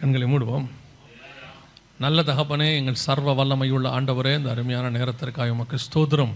கண்களை மூடுவோம். நல்ல தகப்பனே, எங்கள் சர்வ வல்லமையுள்ள ஆண்டவரே, இந்த அருமையான நேரத்திற்காக உமக்கு ஸ்தோத்திரம்.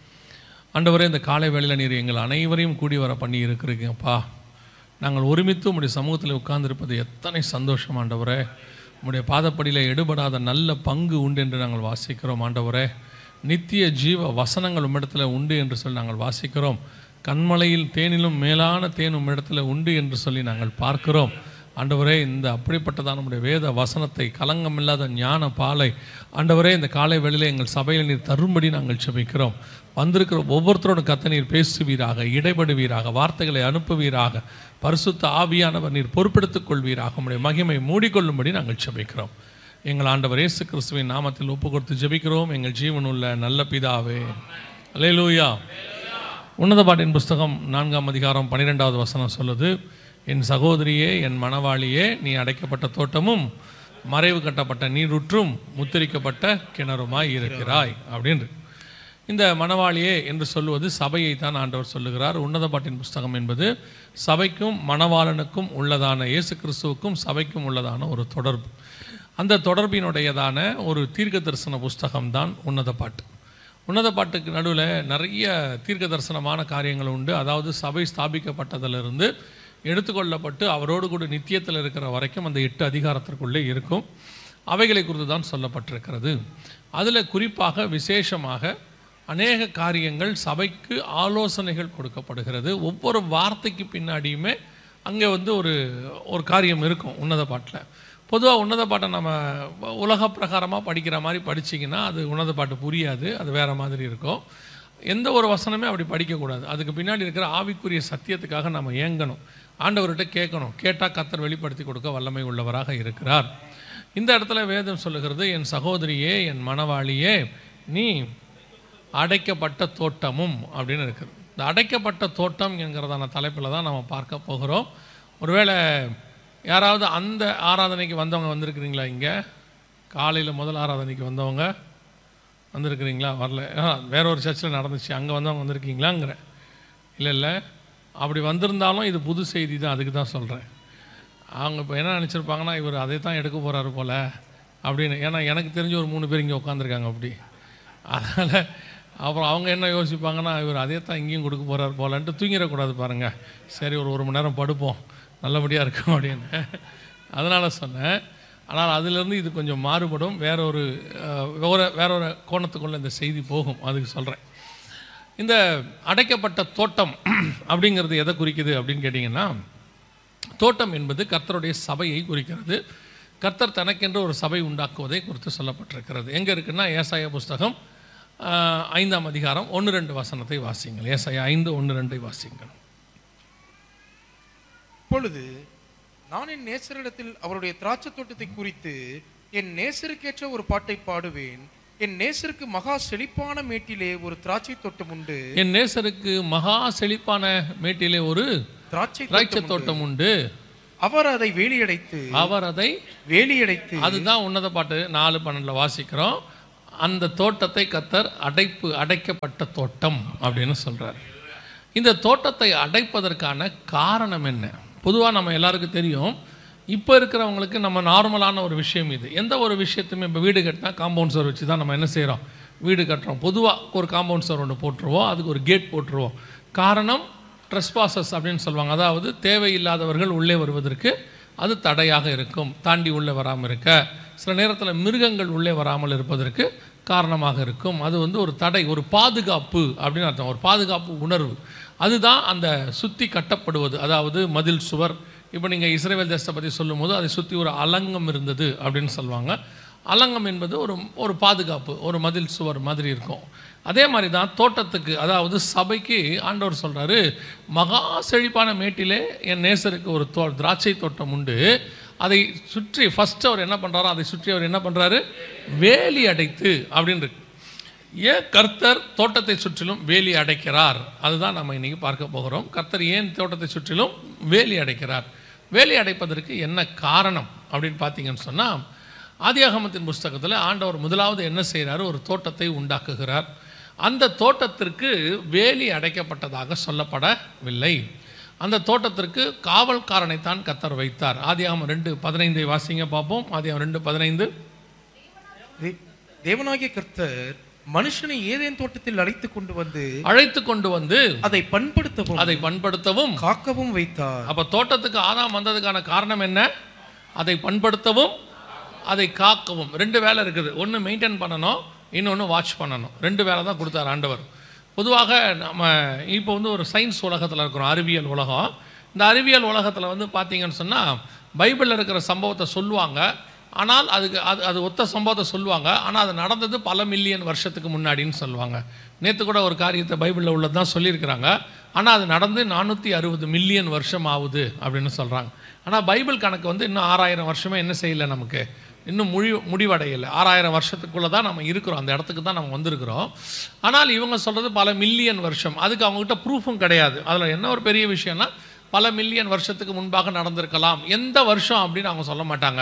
ஆண்டவரே, இந்த காலை வேளையில் நீர் எங்கள் அனைவரையும் கூடி வர பண்ணி இருக்கிறீங்கப்பா. நாங்கள் ஒருமித்து உம்முடைய சமூகத்தில் உட்கார்ந்திருப்பது எத்தனை சந்தோஷம் ஆண்டவரே. உம்முடைய பாதப்படியில் எடுபடாத நல்ல பங்கு உண்டு என்று நாங்கள் வாசிக்கிறோம் ஆண்டவரே. நித்திய ஜீவ வசனங்கள் உம்மிடத்தில் உண்டு என்று சொல்லி நாங்கள் வாசிக்கிறோம். கண்மலையில் தேனிலும் மேலான தேன் உம்மிடத்தில் உண்டு என்று சொல்லி நாங்கள் பார்க்கிறோம் ஆண்டவரே. இந்த அப்படிப்பட்டதான் நம்முடைய வேத வசனத்தை, கலங்கமில்லாத ஞான பாலை ஆண்டவரே, இந்த காலை வேளையிலே எங்கள் சபையில் நீர் தரும்படி நாங்கள் செபிக்கிறோம். வந்திருக்கிற ஒவ்வொருத்தரோட கத்த நீர் பேசுவீராக, இடைபடுவீராக, வார்த்தைகளை அனுப்புவீராக, பரிசுத்த ஆவியானவர் நீர் பொறுப்பெடுத்துக் கொள்வீராக. உம்முடைய மகிமை மூடிக்கொள்ளும்படி நாங்கள் செபிக்கிறோம். எங்கள் ஆண்டவர் இயேசு கிறிஸ்துவின் நாமத்தில் ஒப்பு கொடுத்து ஜெபிக்கிறோம் எங்கள் ஜீவனுள்ள நல்ல பிதாவே. அல்லேலூயா. உன்னத பாட்டின் புஸ்தகம் 4ஆம் அதிகாரம் 12வது வசனம் சொல்லுது, என் சகோதரியே, என் மணவாளியே, நீ அடைக்கப்பட்ட தோட்டமும் மறைவு கட்டப்பட்ட நீரூற்றும் முத்திரிக்கப்பட்ட கிணறுமாய் இருக்கிறாய் அப்படின்னு. இந்த மணவாளியே என்று சொல்லுவது சபையை தான் ஆண்டவர் சொல்லுகிறார். உன்னத பாட்டின் புஸ்தகம் என்பது சபைக்கும் மணவாளனுக்கும் உள்ளதான, இயேசு கிறிஸ்துவுக்கும் சபைக்கும் உள்ளதான ஒரு தொடர்பு. அந்த தொடர்பினுடையதான ஒரு தீர்க்க தரிசன புஸ்தகம்தான் உன்னத பாட்டு. உன்னத பாட்டுக்கு நடுவில் நிறைய தீர்க்க தரிசனமான காரியங்கள் உண்டு. அதாவது சபை ஸ்தாபிக்கப்பட்டதிலிருந்து எடுத்துக்கொள்ளப்பட்டு அவரோடு கூட நித்தியத்தில் இருக்கிற வரைக்கும் அந்த 8 அதிகாரத்திற்குள்ளே இருக்கும். அவைகளை குறித்து தான் சொல்லப்பட்டிருக்கிறது. அதில் குறிப்பாக விசேஷமாக அநேக காரியங்கள் சபைக்கு ஆலோசனைகள் கொடுக்கப்படுகிறது. ஒவ்வொரு வார்த்தைக்கு பின்னாடியுமே அங்கே ஒரு காரியம் இருக்கும் உன்னத பாட்டில். பொதுவாக உன்னத பாட்டை நம்ம உலக பிரகாரமாக படிக்கிற மாதிரி படிச்சிங்கன்னா அது உன்னத பாட்டு புரியாது, அது வேறு மாதிரி இருக்கும். எந்த ஒரு வசனமே அப்படி படிக்கக்கூடாது. அதுக்கு பின்னாடி இருக்கிற ஆவிக்குரிய சத்தியத்துக்காக நம்ம ஏங்கணும், ஆண்டவர்கிட்ட கேட்கணும். கேட்டால் கர்த்தர் வெளிப்படுத்தி கொடுக்க வல்லமை உள்ளவராக இருக்கிறார். இந்த இடத்துல வேதம் சொல்லுகிறது, என் சகோதரியே, என் மணவாளியே, நீ அடைக்கப்பட்ட தோட்டமும் அப்படின்னு இருக்குது. இந்த அடைக்கப்பட்ட தோட்டம் என்கிறதான தலைப்பில் தான் நம்ம பார்க்க போகிறோம். ஒருவேளை யாராவது அந்த ஆராதனைக்கு வந்தவங்க வந்திருக்கிறீங்களா? இங்கே காலையில் முதல் ஆராதனைக்கு வந்தவங்க வந்திருக்கிறீங்களா? வரல, வேற ஒரு சர்ச்சில் நடந்துச்சு, அங்கே வந்தவங்க வந்திருக்கீங்களாங்கிற? இல்லை, அப்படி வந்திருந்தாலும் இது புது செய்தி தான், அதுக்கு தான் சொல்கிறேன். அவங்க இப்போ என்ன நினச்சிருப்பாங்கன்னா, இவர் அதை தான் எடுக்க போகிறாரு போல் அப்படின்னு. ஏன்னா எனக்கு தெரிஞ்ச ஒரு 3 பேர் இங்கே உட்காந்துருக்காங்க அப்படி. அதனால் அப்புறம் அவங்க என்ன யோசிப்பாங்கன்னா, இவர் அதே தான் இங்கேயும் கொடுக்க போகிறாரு போலன்ட்டு தூங்கிடக்கூடாது பாருங்கள். சரி, ஒரு மணி நேரம் படுப்போம், நல்லபடியாக இருக்கும் அப்படின்னு. அதனால் சொன்னேன். ஆனால் அதிலிருந்து இது கொஞ்சம் மாறுபடும், வேற ஒரு கோணத்துக்குள்ளே இந்த செய்தி போகும், அதுக்கு சொல்கிறேன். இந்த அடைக்கப்பட்ட தோட்டம் அப்படிங்கிறது எதை குறிக்குது அப்படின்னு கேட்டிங்கன்னா, தோட்டம் என்பது கர்த்தருடைய சபையை குறிக்கிறது. கர்த்தர் தனக்கென்று ஒரு சபை உண்டாக்குவதை குறித்து சொல்லப்பட்டிருக்கிறது. எங்கே இருக்குன்னா, ஏசாயா புஸ்தகம் 5ஆம் அதிகாரம் 1-2 வசனத்தை வாசிங்கள். ஏசாயா 5:1-2 வாசிங்கள். இப்பொழுது நான் என் நேசரிடத்தில் அவருடைய திராட்சை தோட்டத்தை குறித்து என் நேசருக்கேற்ற ஒரு பாட்டை பாடுவேன். என் நேசருக்கு மகா செழிப்பான மேட்டிலே ஒரு திராட்சை தோட்டம் உண்டு. என் நேசருக்கு மகா செழிப்பான மேட்டிலே ஒரு திராட்சை தோட்டம் உண்டு. அவர் அதை வேலியடைத்து அதுதான் உன்னத பாட்டு 4:12 வாசிக்கிறோம். அந்த தோட்டத்தை கர்த்தர் அடைக்கப்பட்ட தோட்டம் அப்படின்னு சொல்றார். இந்த தோட்டத்தை அடைப்பதற்கான காரணம் என்ன? பொதுவாக நம்ம எல்லாருக்கும் தெரியும். இப்போ இருக்கிறவங்களுக்கு நம்ம நார்மலான ஒரு விஷயம் இது. எந்த ஒரு விஷயத்தையுமே இப்போ வீடு கட்டினா காம்பவுண்ட் சுவர் வச்சு தான் நம்ம என்ன செய்கிறோம், வீடு கட்டுறோம். பொதுவாக ஒரு காம்பவுண்ட் சுவர் ஒன்று போட்டுருவோம், அதுக்கு ஒரு கேட் போட்டுருவோம். காரணம் ட்ரெஸ்பாசஸ் அப்படின்னு சொல்லுவாங்க. அதாவது தேவையில்லாதவர்கள் உள்ளே வருவதற்கு அது தடையாக இருக்கும், தாண்டி உள்ளே வராமல் இருக்க. சில நேரத்தில் மிருகங்கள் உள்ளே வராமல் இருப்பதற்கு காரணமாக இருக்கும். அது ஒரு தடை, ஒரு பாதுகாப்பு அப்படின்னு அர்த்தம், ஒரு பாதுகாப்பு உணர்வு. அதுதான் அந்த சுற்றி கட்டப்படுவது, அதாவது மதில் சுவர். இப்போ நீங்கள் இஸ்ரவேல் தேசத்தை பற்றி சொல்லும் போது அதை சுற்றி ஒரு அலங்கம் இருந்தது அப்படின்னு சொல்லுவாங்க. அலங்கம் என்பது ஒரு பாதுகாப்பு, ஒரு மதில் சுவர் மாதிரி இருக்கும். அதே மாதிரி தான் தோட்டத்துக்கு, அதாவது சபைக்கு ஆண்டவர் சொல்கிறாரு, மகா செழிப்பான மேட்டிலே என் நேசருக்கு ஒரு திராட்சை தோட்டம் உண்டு. அதை சுற்றி ஃபஸ்ட்டு அவர் என்ன பண்ணுறாரோ, அதை சுற்றி அவர் என்ன பண்ணுறாரு, வேலி அடைத்து அப்படின்னு இருக்கு. ஏன் கர்த்தர் தோட்டத்தை சுற்றிலும் வேலி அடைக்கிறார்? அதுதான் நம்ம இன்றைக்கி பார்க்க போகிறோம். கர்த்தர் ஏன் தோட்டத்தை சுற்றிலும் வேலி அடைக்கிறார்? வேலி அடைப்பதற்கு என்ன காரணம் அப்படின்னு பார்த்தீங்கன்னு சொன்னால், ஆதியாகமத்தின் புஸ்தகத்தில் ஆண்டவர் முதலாவது என்ன செய்கிறாரு, ஒரு தோட்டத்தை உண்டாக்குகிறார். அந்த தோட்டத்திற்கு வேலி அடைக்கப்பட்டதாக சொல்லப்படவில்லை. அந்த தோட்டத்திற்கு காவல்காரனைத்தான் கர்த்தர் வைத்தார். ஆதியாகமம் 2:15 வாசிங்க பார்ப்போம். ஆதியாகமம் 2:15. தேவனாகிய கர்த்தர் மனுஷனை ஏதேன் தோட்டத்தில் அழைத்து கொண்டு வந்து அதை பண்படுத்தவும் காக்கவும் வைத்தார். அப்ப தோட்டத்துக்கு ஆதாம் வந்ததுக்கான காரணம் என்ன? அதை பண்படுத்தவும் அதை காக்கவும். 2 வேலை இருக்குது. ஒன்று மெயின்டைன் பண்ணணும், இன்னொன்று வாட்ச் பண்ணணும். 2 வேலை தான் கொடுத்தார் ஆண்டவர். பொதுவாக நம்ம இப்போ ஒரு சயின்ஸ் உலகத்தில் இருக்கிறோம், அறிவியல் உலகம். இந்த அறிவியல் உலகத்தில் பார்த்தீங்கன்னு சொன்னால் பைபிளில் இருக்கிற சம்பவத்தை சொல்லுவாங்க. ஆனால் அது ஒத்த சம்பவத்தை சொல்லுவாங்க. ஆனால் அது நடந்தது பல மில்லியன் வருஷத்துக்கு முன்னாடின்னு சொல்லுவாங்க. நேற்று கூட ஒரு காரியத்தை பைபிளில் உள்ளது தான் சொல்லியிருக்கிறாங்க. ஆனால் அது நடந்து 460 மில்லியன் வருஷம் ஆகுது அப்படின்னு சொல்கிறாங்க. ஆனால் பைபிள் கணக்கு இன்னும் 6000 வருஷமே என்ன செய்யலை, நமக்கு இன்னும் முடிவடையலை. 6000 வருஷத்துக்குள்ளே தான் நம்ம இருக்கிறோம், அந்த இடத்துக்கு தான் நம்ம வந்திருக்கிறோம். ஆனால் இவங்க சொல்கிறது பல மில்லியன் வருஷம். அதுக்கு அவங்ககிட்ட ப்ரூஃபும் கிடையாது. அதில் என்ன ஒரு பெரிய விஷயம்னா, பல மில்லியன் வருஷத்துக்கு முன்பாக நடந்திருக்கலாம். எந்த வருஷம் அப்படின்னு அவங்க சொல்ல மாட்டாங்க.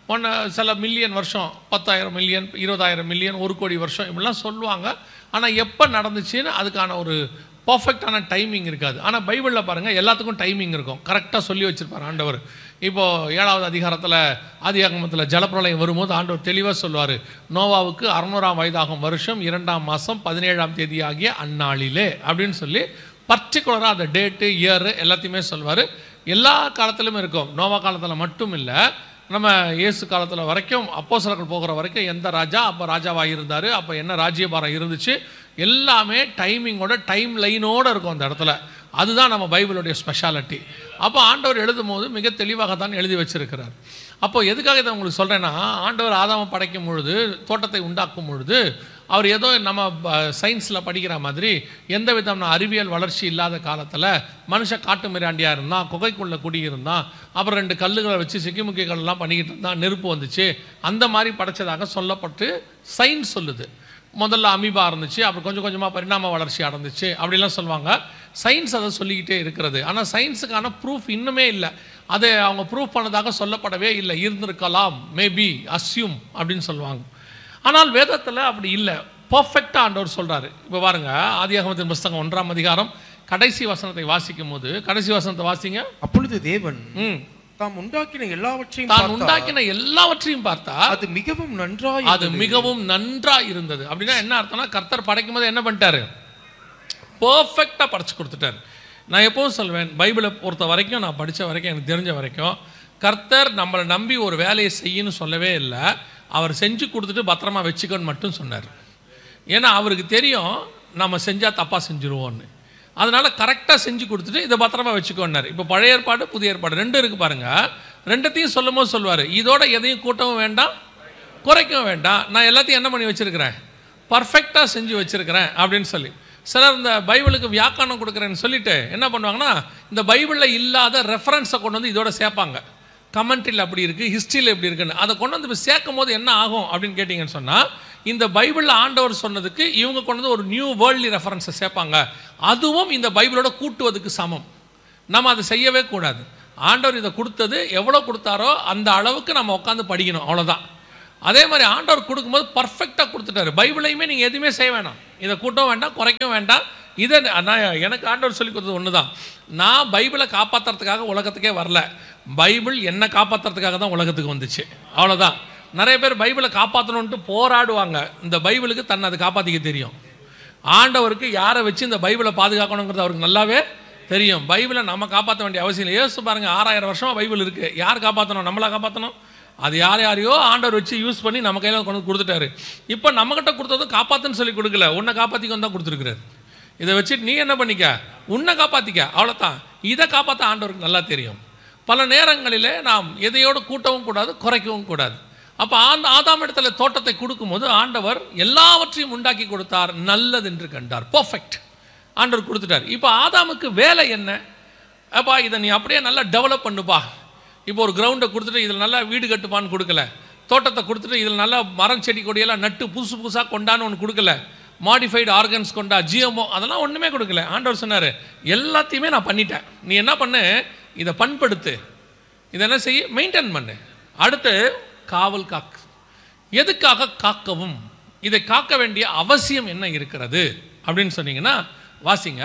சில மில்லியன் வருஷம், 10,000 மில்லியன், 20,000 மில்லியன், 1 கோடி வருஷம் இப்படிலாம் சொல்லுவாங்க. ஆனால் எப்போ நடந்துச்சுன்னு அதுக்கான ஒரு பர்ஃபெக்டான டைமிங் இருக்காது. ஆனால் பைபிளில் பாருங்கள், எல்லாத்துக்கும் டைமிங் இருக்கும். கரெக்டாக சொல்லி வச்சுருப்பார் ஆண்டவர். இப்போது 7வது அதிகாரத்தில் ஆதியாகமத்தில் ஜலப்பிரளயம் வரும்போது ஆண்டவர் தெளிவாக சொல்லுவார், நோவாவுக்கு 600ஆம் வயதாகும் வருஷம் 2ஆம் மாதம் 17ஆம் தேதி ஆகிய அந்நாளிலே அப்படின்னு சொல்லி பர்டிகுலராக அந்த டேட்டு, இயரு எல்லாத்தையுமே சொல்லுவார். எல்லா காலத்திலும் இருக்கும். நோவா காலத்தில் மட்டும் இல்லை, நம்ம இயேசு காலத்தில் வரைக்கும், அப்போஸ்தலர்கள் போகிற வரைக்கும் எந்த ராஜா அப்போ ராஜாவாக இருந்தார், அப்போ என்ன ராஜ்யபாரம் இருந்துச்சு, எல்லாமே டைமிங்கோட, டைம் லைனோடு இருக்கும் அந்த இடத்துல. அதுதான் நம்ம பைபிளுடைய ஸ்பெஷாலிட்டி. அப்போ ஆண்டவர் எழுதும் போது மிக தெளிவாக தான் எழுதி வச்சிருக்கிறார். அப்போது எதுக்காக இதை உங்களுக்கு சொல்கிறேன்னா, ஆண்டவர் ஆதாமை படைக்கும் பொழுது, தோட்டத்தை உண்டாக்கும் பொழுது, அவர் ஏதோ நம்ம சயின்ஸில் படிக்கிற மாதிரி எந்த விதமான அறிவியல் வளர்ச்சி இல்லாத காலத்தில் மனுஷன் காட்டு மிராண்டியாக இருந்தான், குகைக்குள்ளே குடியிருந்தான், அப்புறம் 2 கல்லுகளை வச்சு சிக்கிமுக்கி கல்லாம் பண்ணிக்கிட்டு இருந்தான், நெருப்பு வந்துச்சு, அந்த மாதிரி படைச்சதாக சொல்லப்பட்டு சயின்ஸ் சொல்லுது. முதல்ல அமீபா இருந்துச்சு, அப்புறம் கொஞ்சம் கொஞ்சமாக பரிணாம வளர்ச்சி அடைஞ்சிச்சு அப்படிலாம் சொல்லுவாங்க. சயின்ஸ் அதை சொல்லிக்கிட்டே இருக்கிறது. ஆனால் சயின்ஸுக்கான ப்ரூஃப் இன்னுமே இல்லை. அதை அவங்க ப்ரூஃப் பண்ணதாக சொல்லப்படவே இல்லை. இருந்திருக்கலாம், மேபி, அஸ்யூம் அப்படின்னு சொல்லுவாங்க. ஆனால் வேதத்தில் அப்படி இல்லை. பர்ஃபெக்டாக ஆண்டவர் சொல்கிறாரு. இப்போ பாருங்க, ஆதியாகமத்தின் புஸ்தகம் 1ஆம் அதிகாரம் கடைசி வசனத்தை வாசிக்கும் போது, கடைசி வசனத்தை வாசிங்க. அப்பொழுது தேவன் தாம் உண்டாக்கின எல்லாவற்றையும் பார்த்தா அது மிகவும் நன்றாய் இருந்தது. அப்படின்னா என்ன அர்த்தம்னா, கர்த்தர் படைக்கும் போது என்ன பண்ணிட்டாரு? பர்ஃபெக்டாக படைச்சு கொடுத்துட்டாரு. நான் எப்பவும் சொல்வேன், பைபிளை பொறுத்த வரைக்கும், நான் படித்த வரைக்கும், எனக்கு தெரிஞ்ச வரைக்கும், கர்த்தர் நம்மளை நம்பி ஒரு வேலையை செய்யணும்னு சொல்லவே இல்லை. அவர் செஞ்சு கொடுத்துட்டு பத்திரமா வச்சுக்கன்னு மட்டும் சொன்னார். ஏன்னா அவருக்கு தெரியும் நம்ம செஞ்சால் தப்பாக செஞ்சுருவோன்னு. அதனால் கரெக்டாக செஞ்சு கொடுத்துட்டு இதை பத்திரமா வச்சுக்கோன்னார். இப்போ பழைய ஏற்பாடு, புதிய ஏற்பாடு 2 இருக்குது பாருங்கள். 2த்தையும் சொல்லும் போது சொல்லுவார், இதோட எதையும் கூட்டவும் வேண்டாம், குறைக்கவும் வேண்டாம், நான் எல்லாத்தையும் என்ன பண்ணி வச்சுருக்கிறேன், பர்ஃபெக்டாக செஞ்சு வச்சுருக்கிறேன் அப்படின்னு சொல்லி. சிலர் இந்த பைபிளுக்கு வியாக்கரணம் கொடுக்குறேன்னு சொல்லிட்டு என்ன பண்ணுவாங்கன்னா, இந்த பைபிளில் இல்லாத ரெஃபரன்ஸை கொண்டு வந்து இதோட சேர்ப்பாங்க. கமெண்ட்ரியில் அப்படி இருக்குது, ஹிஸ்ட்ரியில் எப்படி இருக்குன்னு அதை கொண்டு வந்து சேர்க்கும் போது என்ன ஆகும் அப்படின்னு கேட்டிங்கன்னு சொன்னால், இந்த பைபிளில் ஆண்டவர் சொன்னதுக்கு இவங்க கொண்டு வந்து ஒரு நியூ வேர்ல்ட்லி ரெஃபரன்ஸை சேர்ப்பாங்க. அதுவும் இந்த பைபிளோட கூட்டுவதுக்கு சமம். நம்ம அதை செய்யவே கூடாது. ஆண்டவர் இதை கொடுத்தது எவ்வளோ கொடுத்தாரோ அந்த அளவுக்கு நம்ம உட்காந்து படிக்கணும், அவ்வளோதான். அதே மாதிரி ஆண்டவர் கொடுக்கும்போது பர்ஃபெக்டாக கொடுத்துட்டாரு. பைபிளையுமே நீங்கள் எதுவுமே செய்ய வேணாம், இதை கூட்டவும் வேண்டாம், குறைக்கவும் வேண்டாம். இதை நான் எனக்கு ஆண்டவர் சொல்லி கொடுத்தது ஒன்று தான். நான் பைபிளை காப்பாற்றுறதுக்காக உலகத்துக்கே வரல, பைபிள் என்னை காப்பாற்றுறதுக்காக தான் உலகத்துக்கு வந்துச்சு, அவ்வளோதான். நிறைய பேர் பைபிளை காப்பாற்றணுன்ட்டு போராடுவாங்க. இந்த பைபிளுக்கு தன்னை அதை காப்பாற்றிக்க தெரியும். ஆண்டவருக்கு யாரை வச்சு இந்த பைபிளை பாதுகாக்கணுங்கிறது அவருக்கு நல்லாவே தெரியும். பைபிளை நம்ம காப்பாற்ற வேண்டிய அவசியம் இல்லை. யோசிச்சு பாருங்கள், 6000 வருஷமாக பைபிள் இருக்குது. யார் காப்பாற்றணும்? நம்மளா காப்பாற்றணும்? அது யாரையோ ஆண்டவர் வச்சு யூஸ் பண்ணி நம்ம கையில் கொண்டு கொடுத்துட்டாரு. இப்போ நம்மகிட்ட கொடுத்ததும் காப்பாற்றுன்னு சொல்லி கொடுக்கல, உன்னை காப்பாற்றிக்கொண்டு தான் கொடுத்துருக்குறாரு. இதை வச்சுட்டு நீ என்ன பண்ணிக்க, உன்னை காப்பாற்றிக்க, அவ்வளோதான். இதை காப்பாற்ற ஆண்டவருக்கு நல்லா தெரியும். பல நேரங்களில் நாம் எதையோடு கூட்டவும் கூடாது, குறைக்கவும் கூடாது. அப்போ ஆதாம் இடத்துல தோட்டத்தை கொடுக்கும்போது ஆண்டவர் எல்லாவற்றையும் உண்டாக்கி கொடுத்தார், நல்லது என்று கண்டார். பர்ஃபெக்ட் ஆண்டவர் கொடுத்துட்டார். இப்போ ஆதாமுக்கு வேலை என்ன? அப்பா இதை நீ அப்படியே நல்லா டெவலப் பண்ணுப்பா. இப்போ ஒரு கிரவுண்டை கொடுத்துட்டு இதில் நல்லா வீடு கட்டுப்பான்னு கொடுக்கல, தோட்டத்தை கொடுத்துட்டு இதில் நல்லா மரம் செடி கொடியெல்லாம் நட்டு புதுசு புதுசாக கொண்டான்னு ஒன்று கொடுக்கல, மாடிஃபைடு ஆர்கன்ஸ் கொண்டா, ஜிஎம்ஓ அதெல்லாம் ஒன்றுமே கொடுக்கல. ஆண்டவர் சொன்னார், எல்லாத்தையுமே நான் பண்ணிட்டேன், நீ என்ன பண்ணு, இதை பண்படுத்து, இதை என்ன செய்ய, மெயின்டைன் பண்ணு. அடுத்து காவல் காக்கு. எதுக்காக காக்கவும், இதை காக்க வேண்டிய அவசியம் என்ன இருக்கிறது அப்படின்னு சொன்னீங்கன்னா வாசிங்க.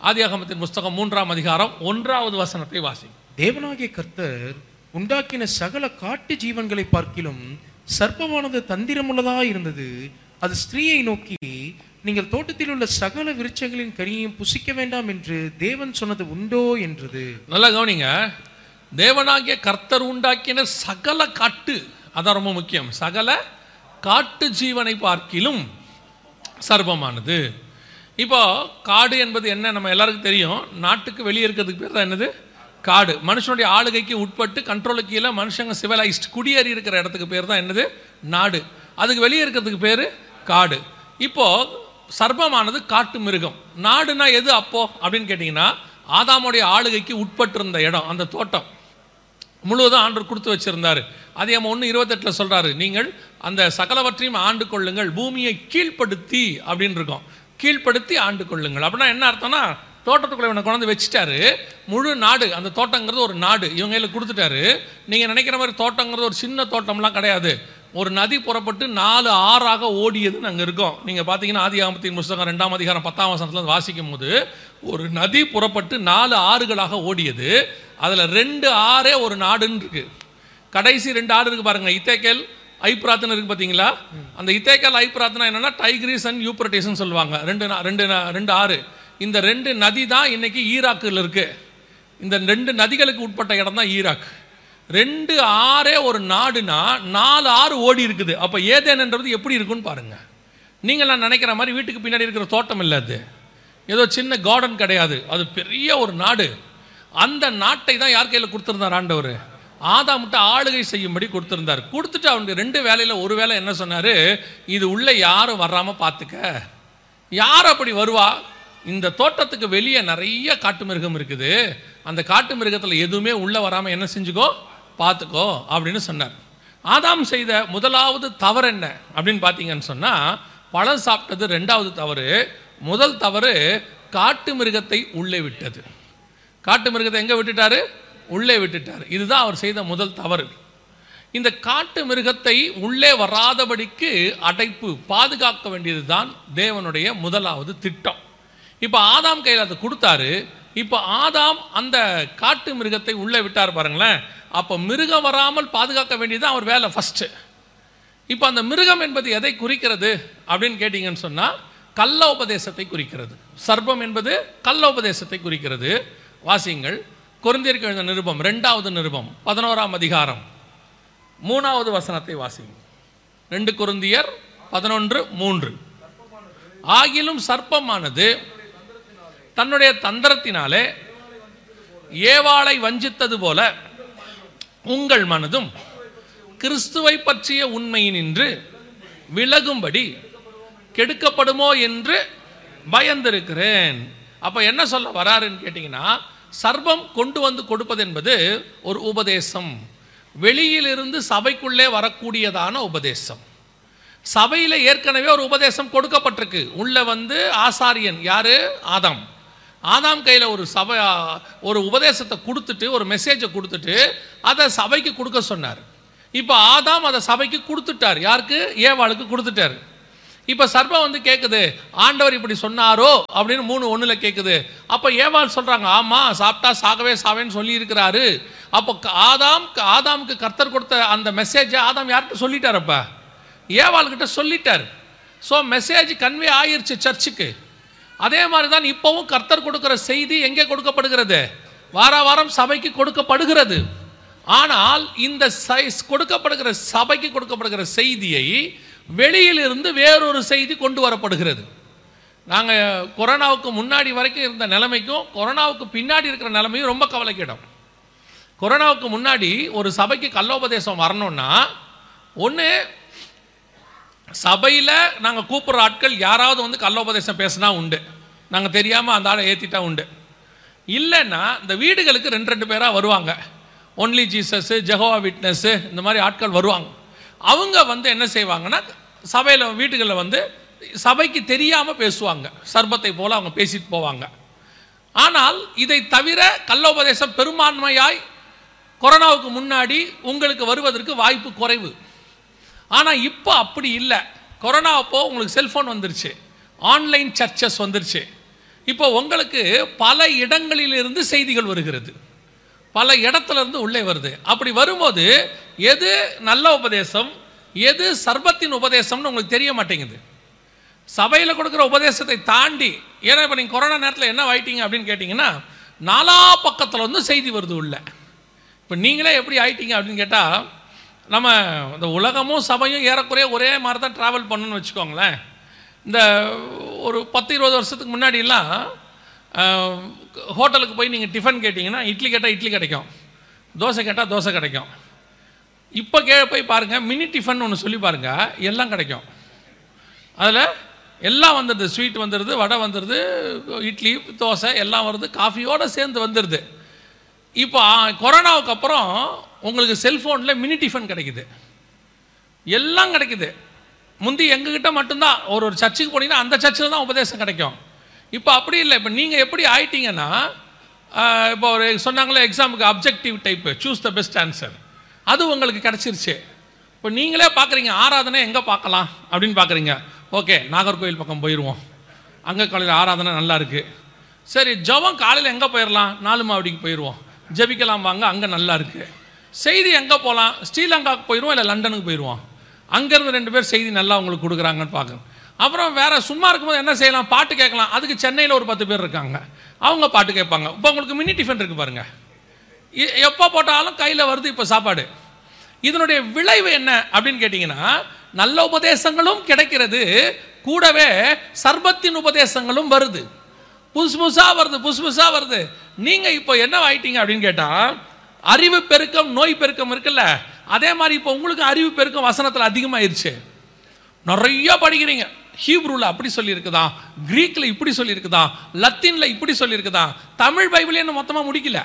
ஆதியாகமத்தின் புஸ்தகம் 3ஆம் அதிகாரம் 1வது வசனத்தை வாசி. தேவனாகிய கர்த்தர் உண்டாக்கின சகல காட்டு ஜீவன்களை பார்க்கிலும் சர்ப்பமானது தந்திரமுள்ளதா இருந்தது. அது ஸ்திரீயை நோக்கி, நீங்கள் தோட்டத்தில் உள்ள சகல விருட்சங்களின் கனியையும் புசிக்க வேண்டாம் என்று தேவன் சொன்னது உண்டோ என்றது. நல்லா கவனிங்க. தேவனாகிய கர்த்தர் உண்டாக்கின சகல காட்டு, அதான் ரொம்ப முக்கியம், சகல காட்டு ஜீவனை பார்க்கிலும் சர்ப்பமானது. இப்போ காடு என்பது என்ன நம்ம எல்லாருக்கும் தெரியும். நாட்டுக்கு வெளியே இருக்கிறதுக்கு பேர் தான் என்னது? காடு. மனுஷனுடைய ஆளுகைக்கு உட்பட்டு கண்ட்ரோலுக்கு கீழே மனுஷங்க சிவிலைஸ்ட் குடியேறி இருக்கிற இடத்துக்கு பேர் தான் என்னது? நாடு. அதுக்கு வெளியே இருக்கிறதுக்கு பேர் காடு. இப்போ சர்ப்பமானது காட்டு மிருகம். நாடுனா எது அப்போ அப்படின்னு கேட்டிங்கன்னா, ஆதாமுடைய ஆளுகைக்கு உட்பட்டிருந்த இடம், அந்த தோட்டம் முழுவதும் ஆண்டவர் கொடுத்து வச்சிருந்தாரு. அதிகாரம் 1:28 சொல்றாரு, நீங்கள் அந்த சகலவற்றையும் ஆண்டு கொள்ளுங்கள், பூமியை கீழ்ப்படுத்தி அப்படின்னு இருக்கும். கீழ்ப்படுத்தி ஆண்டு கொள்ளுங்கள் அப்படின்னா என்ன அர்த்தம்னா, தோட்டத்துக்குள்ள இவனை கொண்டு வச்சுட்டாரு. முழு நாடு, அந்த தோட்டங்கிறது ஒரு நாடு இவங்க கையில் கொடுத்துட்டாரு. நீங்கள் நினைக்கிற மாதிரி தோட்டங்கிறது ஒரு சின்ன தோட்டம்லாம் கிடையாது. ஒரு நதி புறப்பட்டு 4 ஆறாக ஓடியதுன்னு அங்கே இருக்கும். நீங்கள் பார்த்தீங்கன்னா ஆதியாகமத்தின் புஸ்தகம் 2ஆம் அதிகாரம் 10ஆம் வசனத்தில் வாசிக்கும் போது ஒரு நதி புறப்பட்டு 4 ஆறுகளாக ஓடியது. அதில் 2 ஆறே ஒரு நாடுன்னு இருக்கு. கடைசி 2 ஆறு இருக்கு பாருங்க, இத்தேக்கேல் ஐப்ராத்னு இருக்கு பார்த்தீங்களா? அந்த இத்தேக்கேல் ஐப்ராத்னா என்னன்னா டைக்ரீஸ் அண்ட் யூப்ரட்டிஸ்ன்னு சொல்லுவாங்க. ரெண்டு ஆறு. இந்த 2 நதி தான் இன்னைக்கு ஈராக்கில் இருக்கு. இந்த 2 நதிகளுக்கு உட்பட்ட இடம் தான் ஈராக். 2 ஆறே ஒரு நாடுனா 4 ஆறு ஓடி இருக்குது. அப்போ ஏதேன்ன்றது எப்படி இருக்குன்னு பாருங்க. நீங்கள் நான் நினைக்கிற மாதிரி வீட்டுக்கு பின்னாடி இருக்கிற தோட்டம் இல்லை, அது ஏதோ சின்ன கார்டன் கிடையாது, அது பெரிய ஒரு நாடு. அந்த நாட்டை தான் யார் கையில் கொடுத்துருந்தார்? ஆண்டவர் ஆதாம்கிட்ட ஆளுகை செய்யும்படி கொடுத்துருந்தார். கொடுத்துட்டு அவனுக்கு 2 வேலையில் ஒரு வேலை என்ன சொன்னார்? இது உள்ள யாரும் வராமல் பார்த்துக்க. யார் அப்படி வருவா? இந்த தோட்டத்துக்கு வெளியே நிறைய காட்டு மிருகம் இருக்குது, அந்த காட்டு மிருகத்தில் எதுவுமே உள்ளே வராமல் என்ன செஞ்சுக்கோ, பார்த்துக்கோ அப்படின்னு சொன்னார். ஆதாம் செய்த முதலாவது தவறு என்ன அப்படின்னு பார்த்தீங்கன்னு சொன்னால், பழம் சாப்பிட்டது 2வது தவறு. முதல் தவறு காட்டு மிருகத்தை உள்ளே விட்டது. காட்டு மிருகத்தை எங்கே விட்டுட்டாரு? உள்ளே விட்டுட்டார். இதுதான் அவர் செய்த முதல் தவறு. இந்த காட்டு மிருகத்தை உள்ளே வராதபடிக்கு அடைப்பு, பாதுகாக்க வேண்டியது தான் தேவனுடைய முதலாவது திட்டம். இப்போ ஆதாம் கையில் அதை கொடுத்தாரு. இப்போ ஆதாம் அந்த காட்டு மிருகத்தை உள்ளே விட்டார் பாருங்களேன். அப்போ மிருகம் வராமல் பாதுகாக்க வேண்டியது அவர் வேலை ஃபஸ்ட்டு. இப்போ அந்த மிருகம் என்பது எதை குறிக்கிறது அப்படின்னு கேட்டிங்கன்னு சொன்னால், கள்ள உபதேசத்தை குறிக்கிறது. சர்ப்பம் என்பது கள்ள உபதேசத்தை குறிக்கிறது. வாசிங்கள், கொரிந்தியருக்கு எழுதின நிருபம் 2வது நிருபம் 11ஆம் அதிகாரம் 3வது வசனத்தை வாசிங்க. 2 கொரிந்தியர் 11:3. ஆகிலும் சர்ப்பமானது தன்னுடைய தந்திரத்தினாலே ஏவாளை வஞ்சித்தது போல உங்கள் மனதும் கிறிஸ்துவை பற்றிய உண்மையினின்று விலகும்படி கெடுக்கப்படுமோ என்று பயந்திருக்கிறேன். அப்போ என்ன சொல்ல வராருன்னு கேட்டிங்கன்னா, சர்ப்பம் கொண்டு வந்து கொடுப்பது என்பது ஒரு உபதேசம், வெளியிலிருந்து சபைக்குள்ளே வரக்கூடியதான உபதேசம். சபையில் ஏற்கனவே ஒரு உபதேசம் கொடுக்கப்பட்டிருக்கு. உள்ள வந்து ஆசாரியன் யாரு? ஆதாம். ஆதாம் கையில் ஒரு உபதேசத்தை கொடுத்துட்டு, ஒரு மெசேஜை கொடுத்துட்டு அதை சபைக்கு கொடுக்க சொன்னார். இப்போ ஆதாம் அதை சபைக்கு கொடுத்துட்டார். யாருக்கு? ஏவாளுக்கு கொடுத்துட்டார். இப்போ சர்ப்பம் வந்து கேட்குது, ஆண்டவர் இப்படி சொன்னாரோ அப்படின்னு 3:1 கேட்குது. அப்போ ஏவாள் சொல்கிறாங்க, ஆமாம், சாப்பிட்டா சாகவே சாவேன்னு சொல்லி இருக்கிறாரு. அப்போ ஆதாமுக்கு கர்த்தர் கொடுத்த அந்த மெசேஜை ஆதாம் யார்கிட்ட சொல்லிட்டார்? அப்போ ஏவாள்கிட்ட சொல்லிட்டார். ஸோ மெசேஜ் கன்வே ஆயிருச்சு சர்ச்சுக்கு. அதே மாதிரி தான் இப்போவும் கர்த்தர் கொடுக்குற செய்தி எங்கே கொடுக்கப்படுகிறது? வாரம் சபைக்கு கொடுக்கப்படுகிறது. ஆனால் இந்த கொடுக்கப்படுகிற சபைக்கு கொடுக்கப்படுகிற செய்தியை வெளியிலிருந்து வேறொரு செய்தி கொண்டு வரப்படுகிறது. நாங்கள் கொரோனாவுக்கு முன்னாடி வரைக்கும் இருந்த நிலைமைக்கும் கொரோனாவுக்கு பின்னாடி இருக்கிற நிலைமையும் ரொம்ப கவலைக்கிடும். கொரோனாவுக்கு முன்னாடி ஒரு சபைக்கு கள்ளோபதேசம் வரணும்னா, ஒன்று சபையில் நாங்கள் கூப்பிட்ற ஆட்கள் யாராவது வந்து கள்ளோபதேசம் பேசினா உண்டு, நாங்கள் தெரியாமல் அந்த ஆளை ஏற்றிட்டா உண்டு. இல்லைன்னா இந்த வீடுகளுக்கு 2 பேராக வருவாங்க. ஒன்லி ஜீசஸ், ஜெகோவா விட்னஸ், இந்த மாதிரி ஆட்கள் வருவாங்க. அவங்க வந்து என்ன செய்வாங்கன்னா, சபையில் வீட்டுகளில் வந்து சபைக்கு தெரியாமல் பேசுவாங்க, சர்ப்பத்தை போல் அவங்க பேசிட்டு போவாங்க. ஆனால் இதை தவிர கள்ளோபதேசம் பெரும்பான்மையாய் கொரோனாவுக்கு முன்னாடி உங்களுக்கு வருவதற்கு வாய்ப்பு குறைவு. ஆனால் இப்போ அப்படி இல்லை. கொரோனா அப்போ உங்களுக்கு செல்ஃபோன் வந்துருச்சு, ஆன்லைன் சர்ச்சஸ் வந்துருச்சு. இப்போ உங்களுக்கு பல இடங்களிலிருந்து செய்திகள் வருகிறது, பல இடத்துல இருந்து உள்ளே வருது. அப்படி வரும்போது எது நல்ல உபதேசம், எது சர்பத்தின் உபதேசம்னு உங்களுக்கு தெரிய மாட்டேங்குது. சபையில் கொடுக்குற உபதேசத்தை தாண்டி, ஏன்னா இப்போ நீங்கள் கொரோனா நேரத்தில் என்ன ஆயிட்டீங்க அப்படின்னு கேட்டிங்கன்னா, நாலா பக்கத்தில் வந்து செய்தி வருது உள்ள. இப்போ நீங்களே எப்படி ஆயிட்டீங்க அப்படின்னு கேட்டால், நம்ம இந்த உலகமும் சபையும் ஏறக்குறைய ஒரே மாதிரி தான் ட்ராவல் பண்ணணும்னு வச்சுக்கோங்களேன். இந்த ஒரு 10-20 வருஷத்துக்கு முன்னாடிலாம் ஹோட்டலுக்கு போய் நீங்கள் டிஃபன் கேட்டிங்கன்னா இட்லி கேட்டால் இட்லி கிடைக்கும், தோசை கேட்டால் தோசை கிடைக்கும். இப்போ போய் பாருங்கள், மினி டிஃபன் ஒன்று சொல்லி பாருங்கள், எல்லாம் கிடைக்கும். அதில் எல்லாம் வந்துடுது, ஸ்வீட் வந்துடுது, வடை வந்துடுது, இட்லி தோசை எல்லாம் வருது, காஃபியோடு சேர்ந்து வந்துடுது. இப்போ கொரோனாவுக்கு அப்புறம் உங்களுக்கு செல்ஃபோனில் மினி டிஃபன் கிடைக்குது, எல்லாம் கிடைக்குது. முந்தி எங்ககிட்ட மட்டும்தான் ஒரு சர்ச்சுக்கு போனீங்கன்னா அந்த சர்ச்சில் தான் உபதேசம் கிடைக்கும். இப்போ அப்படி இல்லை. இப்போ நீங்கள் எப்படி ஆயிட்டீங்கன்னா, இப்போ ஒரு சொன்னாங்களே எக்ஸாமுக்கு objective type, choose the best answer, அது உங்களுக்கு கிடச்சிருச்சு. இப்போ நீங்களே பார்க்குறீங்க, ஆராதனை எங்கே பார்க்கலாம் அப்படின்னு பார்க்குறீங்க. ஓகே, நாகர்கோவில் பக்கம் போயிடுவோம், அங்கே காலையில் ஆராதனை நல்லா இருக்குது. சரி, ஜபம் காலையில் எங்கே போயிடலாம், 4 மாவடிக்கு போயிடுவோம், ஜபிக்கலாம் வாங்க, அங்கே நல்லா இருக்குது. செய்தி எங்கே போகலாம், ஸ்ரீலங்காவுக்கு போயிடுவோம், இல்லை லண்டனுக்கு போயிடுவோம், அங்கேருந்து 2 பேர் செய்தி நல்லா உங்களுக்கு கொடுக்குறாங்கன்னு பார்க்கணும். அப்புறம் வேறு சும்மா இருக்கும்போது என்ன செய்யலாம், பாட்டு கேட்கலாம். அதுக்கு சென்னையில் ஒரு 10 பேர் இருக்காங்க, அவங்க பாட்டு கேட்பாங்க. இப்போ உங்களுக்கு மினி டிஃபன் இருக்குது பாருங்கள், எப்போ போட்டாலும் கையில் வருது இப்போ சாப்பாடு. இதனுடைய விளைவு என்ன அப்படின்னு கேட்டிங்கன்னா, நல்ல உபதேசங்களும் கிடைக்கிறது, கூடவே சர்பத்தின் உபதேசங்களும் வருது, புதுசு புதுசாக வருது. நீங்கள் இப்போ என்ன ஆயிட்டீங்க அப்படின்னு கேட்டால், அறிவு பெருக்கம் நோய் பெருக்கம் இருக்குல்ல, அதே மாதிரி இப்போ உங்களுக்கு அறிவு பெருக்கம் வசனத்தில் அதிகமாகிருச்சு. நிறைய படிக்கிறீங்க, ஹீப்ரூவில் அப்படி சொல்லியிருக்குதா, கிரீக்கில் இப்படி சொல்லியிருக்குதா, லத்தீனில் இப்படி சொல்லியிருக்குதா. தமிழ் பைபிளே இன்னும் மொத்தமாக முடிக்கல,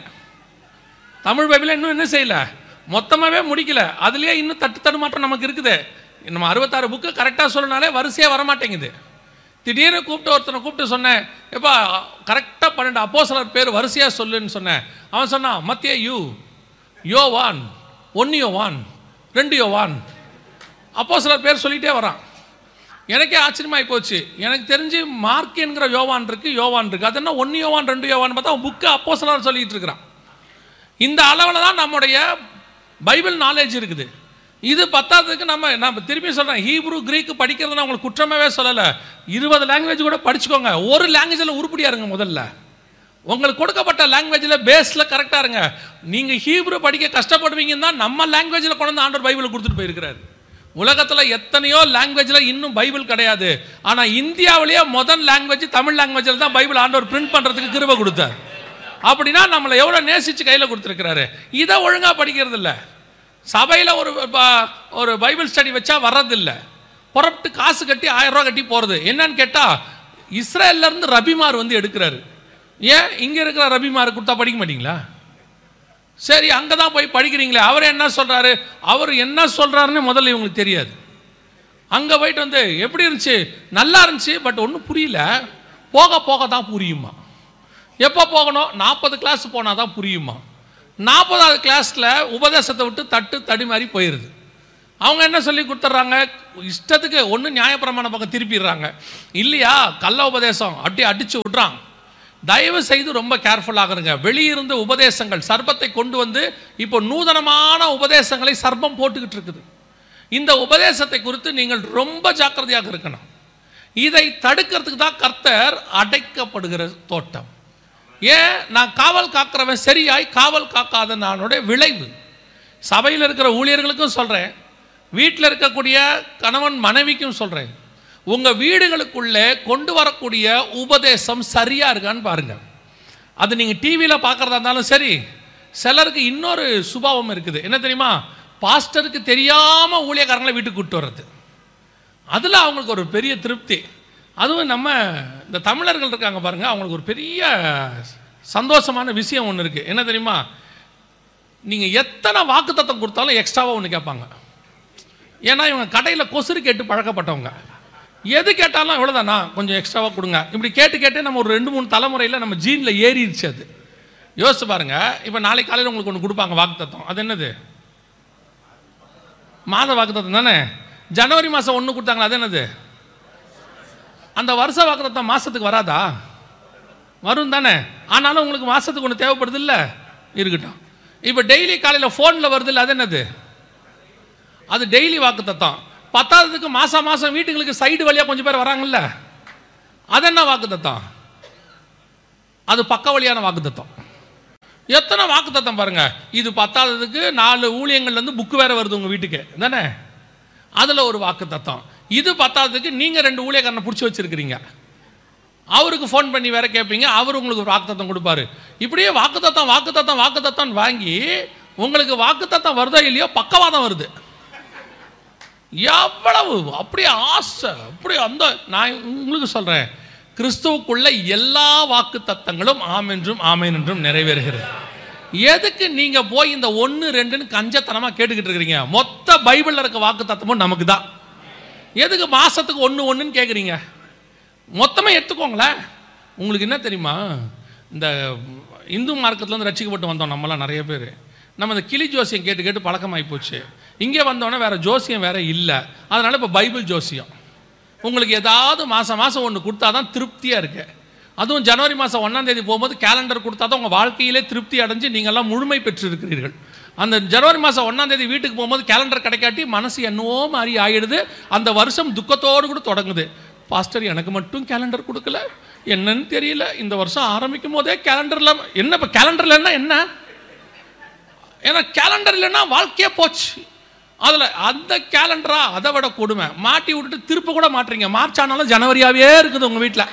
தமிழ் பைபிளை இன்னும் என்ன செய்யலை, மொத்தமாகவே முடிக்கல. அதுலேயே இன்னும் தடுமாற்றம் நமக்கு இருக்குது. நம்ம 66 புக்கு கரெக்டாக சொல்லனாலே வரிசையாக வரமாட்டேங்குது. திடீர்னு ஒருத்தனை கூப்பிட்டு சொன்னேன், எப்பா கரெக்டாக 12 அப்போஸ்தலர் பேர் வரிசையாக சொல்லுன்னு சொன்னேன். அவன் சொன்னான், மத்தேயு, யோவான், 1 யோவான், 2 யோவான், அப்போஸ்தலர் பேர் சொல்லிகிட்டே வரான். எனக்கே ஆச்சரியமாகி போச்சு. எனக்கு தெரிஞ்சு மார்க் என்கிற யோவான் இருக்குது, அது என்ன 1 யோவான் 2 யோவான் பார்த்தா அவன் புக்கு அப்போஸ்தலர் சொல்லிகிட்டு இருக்கிறான். இந்த அளவில் தான் நம்முடைய பைபிள் நாலேஜ் இருக்குது. இது பத்தாததுக்கு நம்ம திருப்பி சொல்கிறேன், ஹீப்ரூ கிரீக்கு படிக்கிறதுனா உங்களுக்கு குற்றமாகவே சொல்லலை. 20 லாங்குவேஜ் கூட படிச்சுக்கோங்க, ஒரு லாங்குவேஜில் உருப்படியாக இருங்க. முதல்ல உங்களுக்கு கொடுக்கப்பட்ட லாங்குவேஜில் பேஸில் கரெக்டாக இருங்க. நீங்கள் ஹீப்ரூ படிக்க கஷ்டப்படுவீங்கன்னு தான் நம்ம லாங்குவேஜில் கொண்டு வந்து ஆண்டவர் பைபிளை கொடுத்துட்டு போயிருக்கிறார். உலகத்தில் எத்தனையோ லாங்குவேஜில் இன்னும் பைபிள் கிடையாது. ஆனால் இந்தியாவிலேயே முதல் லாங்குவேஜ் தமிழ் லாங்குவேஜில் தான் பைபிள் ஆண்டவர் பிரிண்ட் பண்ணுறதுக்கு கிருபை கொடுத்தார். அப்படின்னா நம்மளை எவ்வளோ நேசித்து கையில் கொடுத்துருக்கிறாரு. இதை ஒழுங்காக படிக்கிறது இல்லை. சபையில் ஒரு பைபிள் ஸ்டடி வச்சா வர்றதில்லை, புறப்பட்டு காசு கட்டி 1000 ரூபா கட்டி போகிறது. என்னன்னு கேட்டால், இஸ்ரேல்லேருந்து ரபிமார் வந்து எடுக்கிறாரு. ஏன் இங்கே இருக்கிற ரபிமார் கொடுத்தா படிக்க மாட்டீங்களா? சரி, அங்கே தான் போய் படிக்கிறீங்களே, அவர் என்ன சொல்கிறாரு, அவர் என்ன சொல்கிறாருன்னு முதல்ல இவங்களுக்கு தெரியாது. அங்கே போயிட்டு வந்து எப்படி இருந்துச்சு, நல்லா இருந்துச்சு, பட் ஒன்றும் புரியல, போக போக தான் புரியுமா. எப்போ போகணும், 40 கிளாஸ் போனால் தான் புரியுமா. 40வது கிளாஸில் உபதேசத்தை விட்டு தடி மாதிரி போயிடுது. அவங்க என்ன சொல்லி கொடுத்துட்றாங்க, இஷ்டத்துக்கு ஒன்று நியாயப்பிரமாண பக்கம் திருப்பிடுறாங்க, இல்லையா கள்ள உபதேசம் அப்படி அடித்து விட்றான். தயவு செய்து ரொம்ப கேர்ஃபுல்லாக இருங்க. வெளியிருந்து உபதேசங்கள் சர்ப்பத்தை கொண்டு வந்து இப்போ நூதனமான உபதேசங்களை சர்ப்பம் போட்டுக்கிட்டு இருக்குது. இந்த உபதேசத்தை குறித்து நீங்கள் ரொம்ப ஜாக்கிரதையாக இருக்கணும். இதை தடுக்கிறதுக்கு தான் கர்த்தர் அடைக்கப்படுகிற தோட்டம். ஏன், நான் காவல் காக்கிறவன் சரியாய் காவல் காக்காத நானுடைய விளைவு. சபையில் இருக்கிற ஊழியர்களுக்கும் சொல்கிறேன், வீட்டில் இருக்கக்கூடிய கணவன் மனைவிக்கும் சொல்கிறேன், உங்கள் வீடுகளுக்குள்ளே கொண்டு வரக்கூடிய உபதேசம் சரியாக இருக்கான்னு பாருங்கள். அது நீங்கள் டிவியில் பார்க்குறதா இருந்தாலும் சரி. சிலருக்கு இன்னொரு சுபாவம் இருக்குது, என்ன தெரியுமா, பாஸ்டருக்கு தெரியாமல் ஊழியக்காரங்களை வீட்டுக்கு கூப்பிட்டு வர்றது. அதில் அவங்களுக்கு ஒரு பெரிய திருப்தி. அதுவும் நம்ம இந்த தமிழர்கள் இருக்காங்க பாருங்கள், அவங்களுக்கு ஒரு பெரிய சந்தோஷமான விஷயம் ஒன்று இருக்குது. என்ன தெரியுமா, நீங்கள் எத்தனை வாக்குத்தத்தம் கொடுத்தாலும் எக்ஸ்ட்ராவாக ஒன்று கேட்பாங்க. ஏன்னா இவங்க கடையில் கொசுறு கேட்டு பழக்கப்பட்டவங்க, எது கேட்டாலும் எவ்வளோதானா கொஞ்சம் எக்ஸ்ட்ராவாக கொடுங்க. இப்படி கேட்டு நம்ம ஒரு 2-3 தலைமுறையில் நம்ம ஜீனில் ஏறிடுச்சு. அது யோசிச்சு பாருங்கள். இப்போ நாளைக்கு காலையில் உங்களுக்கு ஒன்று கொடுப்பாங்க வாக்குத்தத்தம். அது என்னது, மாத வாக்குத்தத்தம் தானே. ஜனவரி மாதம் 1 கொடுத்தாங்களா, அது என்னது, அந்த வருஷ வாக்குத்தத்தம் மாதத்துக்கு வராதா? வரும் தானே. ஆனாலும் உங்களுக்கு மாதத்துக்கு ஒன்று தேவைப்படுது இல்லை, இருக்கட்டும். இப்போ டெய்லி காலையில் ஃபோனில் வருது இல்லை, அது என்னது? அது டெய்லி வாக்குத்தத்தம். பத்தாவதுக்கு மாதம் மாதம் வீட்டுங்களுக்கு சைடு வழியாக கொஞ்சம் பேர் வராங்கல்ல, அது என்ன வாக்குத்தத்தம்? அது பக்க வழியான வாக்குத்தத்தம். எத்தனை வாக்குத்தத்தம் பாருங்க. இது பத்தாவதுக்கு 4 ஊழியங்கள்லேருந்து புக்கு வேற வருது உங்கள் வீட்டுக்கு தானே, அதில் ஒரு வாக்குத்தத்தம். இது பத்தாவதுக்கு நீங்கள் 2 ஊழியக்காரனை பிடிச்சி வச்சிருக்கிறீங்க, அவருக்கு ஃபோன் பண்ணி வேற கேட்பீங்க, அவர் உங்களுக்கு ஒரு வாக்குத்தத்தம் கொடுப்பாரு. இப்படியே வாக்குத்தத்தம் வாக்குத்தத்தம் வாக்குத்தத்தம் வாங்கி உங்களுக்கு வாக்குத்தத்தம் வருதோ இல்லையோ பக்கவாதம் வருது. எவ்வளவு அப்படியே ஆசை, அப்படியே அந்த நான் உங்களுக்கு சொல்றேன், கிறிஸ்துவுக்குள்ள எல்லா வாக்குத்தத்தங்களும் ஆம் என்றும் ஆமேன் என்றும் நிறைவேறுகிறது. எதுக்கு நீங்க போய் இந்த 1 2ன்னு கஞ்சத்தனமா கேட்டுக்கிட்டு இருக்கிறீங்க? மொத்த பைபிள்ல இருக்க வாக்குத்தத்தமும் நமக்கு தான். எதுக்கு மாசத்துக்கு 1 1ன்னு கேட்குறீங்க? மொத்தமாக எடுத்துக்கோங்களேன். உங்களுக்கு என்ன தெரியுமா, இந்த இந்து மார்க்கத்துலேருந்து ரட்சிக்கப்பட்டு வந்தோம் நம்மளாம் நிறைய பேர். நம்ம இந்த கிளி ஜோசியம் கேட்டு கேட்டு பழக்கமாகி போச்சு. இங்கே வந்தோடனே வேறு ஜோசியம் வேறு இல்லை, அதனால் இப்போ பைபிள் ஜோசியம். உங்களுக்கு ஏதாவது மாதம் மாதம் ஒன்று கொடுத்தா தான் திருப்தியாக இருக்கு. அதுவும் ஜனவரி மாதம் 1ஆம் தேதி போகும்போது கேலண்டர் கொடுத்தா தான் உங்கள் வாழ்க்கையிலே திருப்தி அடைஞ்சு நீங்கள்லாம் முழுமை பெற்றிருக்கிறீர்கள். அந்த ஜனவரி மாதம் 1ஆம் தேதி வீட்டுக்கு போகும்போது கேலண்டர் கிடைக்காட்டி மனசு என்னவோ மாதிரி ஆகிடுது. அந்த வருஷம் துக்கத்தோடு கூட தொடங்குது. பாஸ்டர் எனக்கு மட்டும் கேலண்டர் கொடுக்கல, என்னன்னு தெரியல, இந்த வருஷம் ஆரம்பிக்கும் போதே கேலண்டரில் என்ன, இப்போ கேலண்டர்லன்னா என்ன? ஏன்னா கேலண்டர் இல்லைன்னா வாழ்க்கையே போச்சு. அதில் அந்த கேலண்டரா அதை விட கொடுமை, மாட்டி விட்டுட்டு திருப்ப கூட மாட்டுறீங்க. மார்ச் ஆனாலும் ஜனவரியாவே இருக்குது உங்கள் வீட்டில்.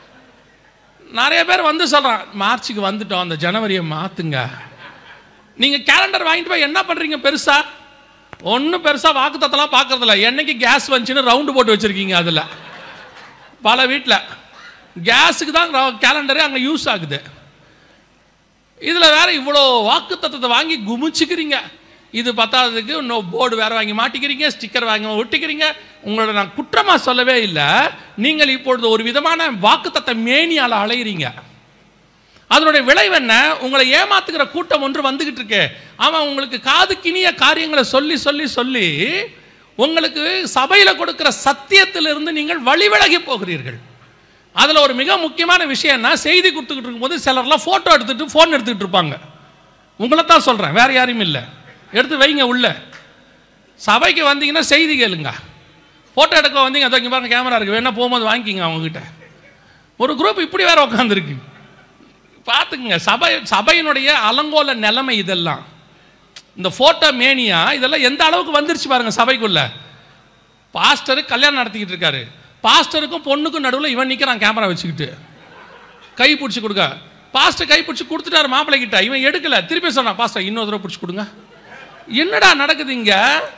நிறைய பேர் வந்து சொல்கிறான், மார்ச்சுக்கு வந்துட்டோம், அந்த ஜனவரியை மாற்றுங்க. நீங்கள் கேலண்டர் வாங்கிட்டு போய் என்ன பண்ணுறீங்க? பெருசா ஒன்றும் பெருசாக வாக்குத்தத்தெல்லாம் பார்க்கறதில்ல. என்னைக்கு கேஸ் வந்துச்சுன்னு ரவுண்டு போட்டு வச்சுருக்கீங்க. அதில் பல வீட்டில் கேஸுக்கு தான் கேலண்டரே அங்கே யூஸ் ஆகுது. இதில் வேற இவ்வளோ வாக்குத்தத்தத்தை வாங்கி குமிச்சுக்கிறீங்க. இது பத்தாததுக்கு இன்னும் போர்டு வேற வாங்கி மாட்டிக்கிறீங்க, ஸ்டிக்கர் வாங்கி ஒட்டிக்கிறீங்க. உங்களோட நான் குற்றமாக சொல்லவே இல்லை, நீங்கள் இப்பொழுது ஒரு விதமான வாக்குத்தத்த மேனியால் அலையிறீங்க. அதனுடைய விளைவு என்ன? உங்களை ஏமாத்துக்கிற கூட்டம் ஒன்று வந்துகிட்டு இருக்கு. அவன் உங்களுக்கு காதுக்கினிய காரியங்களை சொல்லி சொல்லி சொல்லி உங்களுக்கு சபையில் கொடுக்கிற சத்தியத்திலிருந்து நீங்கள் வழிவிலகி போகிறீர்கள். அதில் ஒரு மிக முக்கியமான விஷயம்னா, செய்தி கொடுத்துக்கிட்டு இருக்கும்போது சிலர்லாம் ஃபோட்டோ எடுத்துகிட்டு ஃபோன் எடுத்துக்கிட்டு இருப்பாங்க. உங்களை தான் சொல்கிறேன், வேறு யாரையும் இல்லை. எடுத்து வைங்க உள்ள. சபைக்கு வந்தீங்கன்னா செய்தி கேளுங்க. ஃபோட்டோ எடுக்க வந்தீங்க, அதை இங்கே பாருங்க கேமரா இருக்குது, வேணா போகும்போது வாங்கிக்கிங்க அவங்ககிட்ட. ஒரு குரூப் இப்படி வேற உட்காந்துருக்கு, பார்த்துக்குங்க. சபையினுடைய அலங்கோல நிலைமை இதெல்லாம். இந்த ஃபோட்டோ மேனியா இதெல்லாம் எந்த அளவுக்கு வந்துருச்சு பாருங்க சபைக்குள்ள. பாஸ்டருக்கு கல்யாணம் நடத்திக்கிட்டு இருக்காரு, பாஸ்டருக்கும் பொண்ணுக்கும் நடுவில் இவன் நிற்கிறான் கேமரா வச்சுக்கிட்டு, கை பிடிச்சி கொடுக்க. பாஸ்டர் கை பிடிச்சி கொடுத்துட்டாரு மாப்பிள்ளை கிட்ட, இவன் எடுக்கல, திருப்பி சொன்னான் பாஸ்டர் இன்னொரு தடவை பிடிச்சி கொடுங்க. என்னடா நடக்குது இங்க?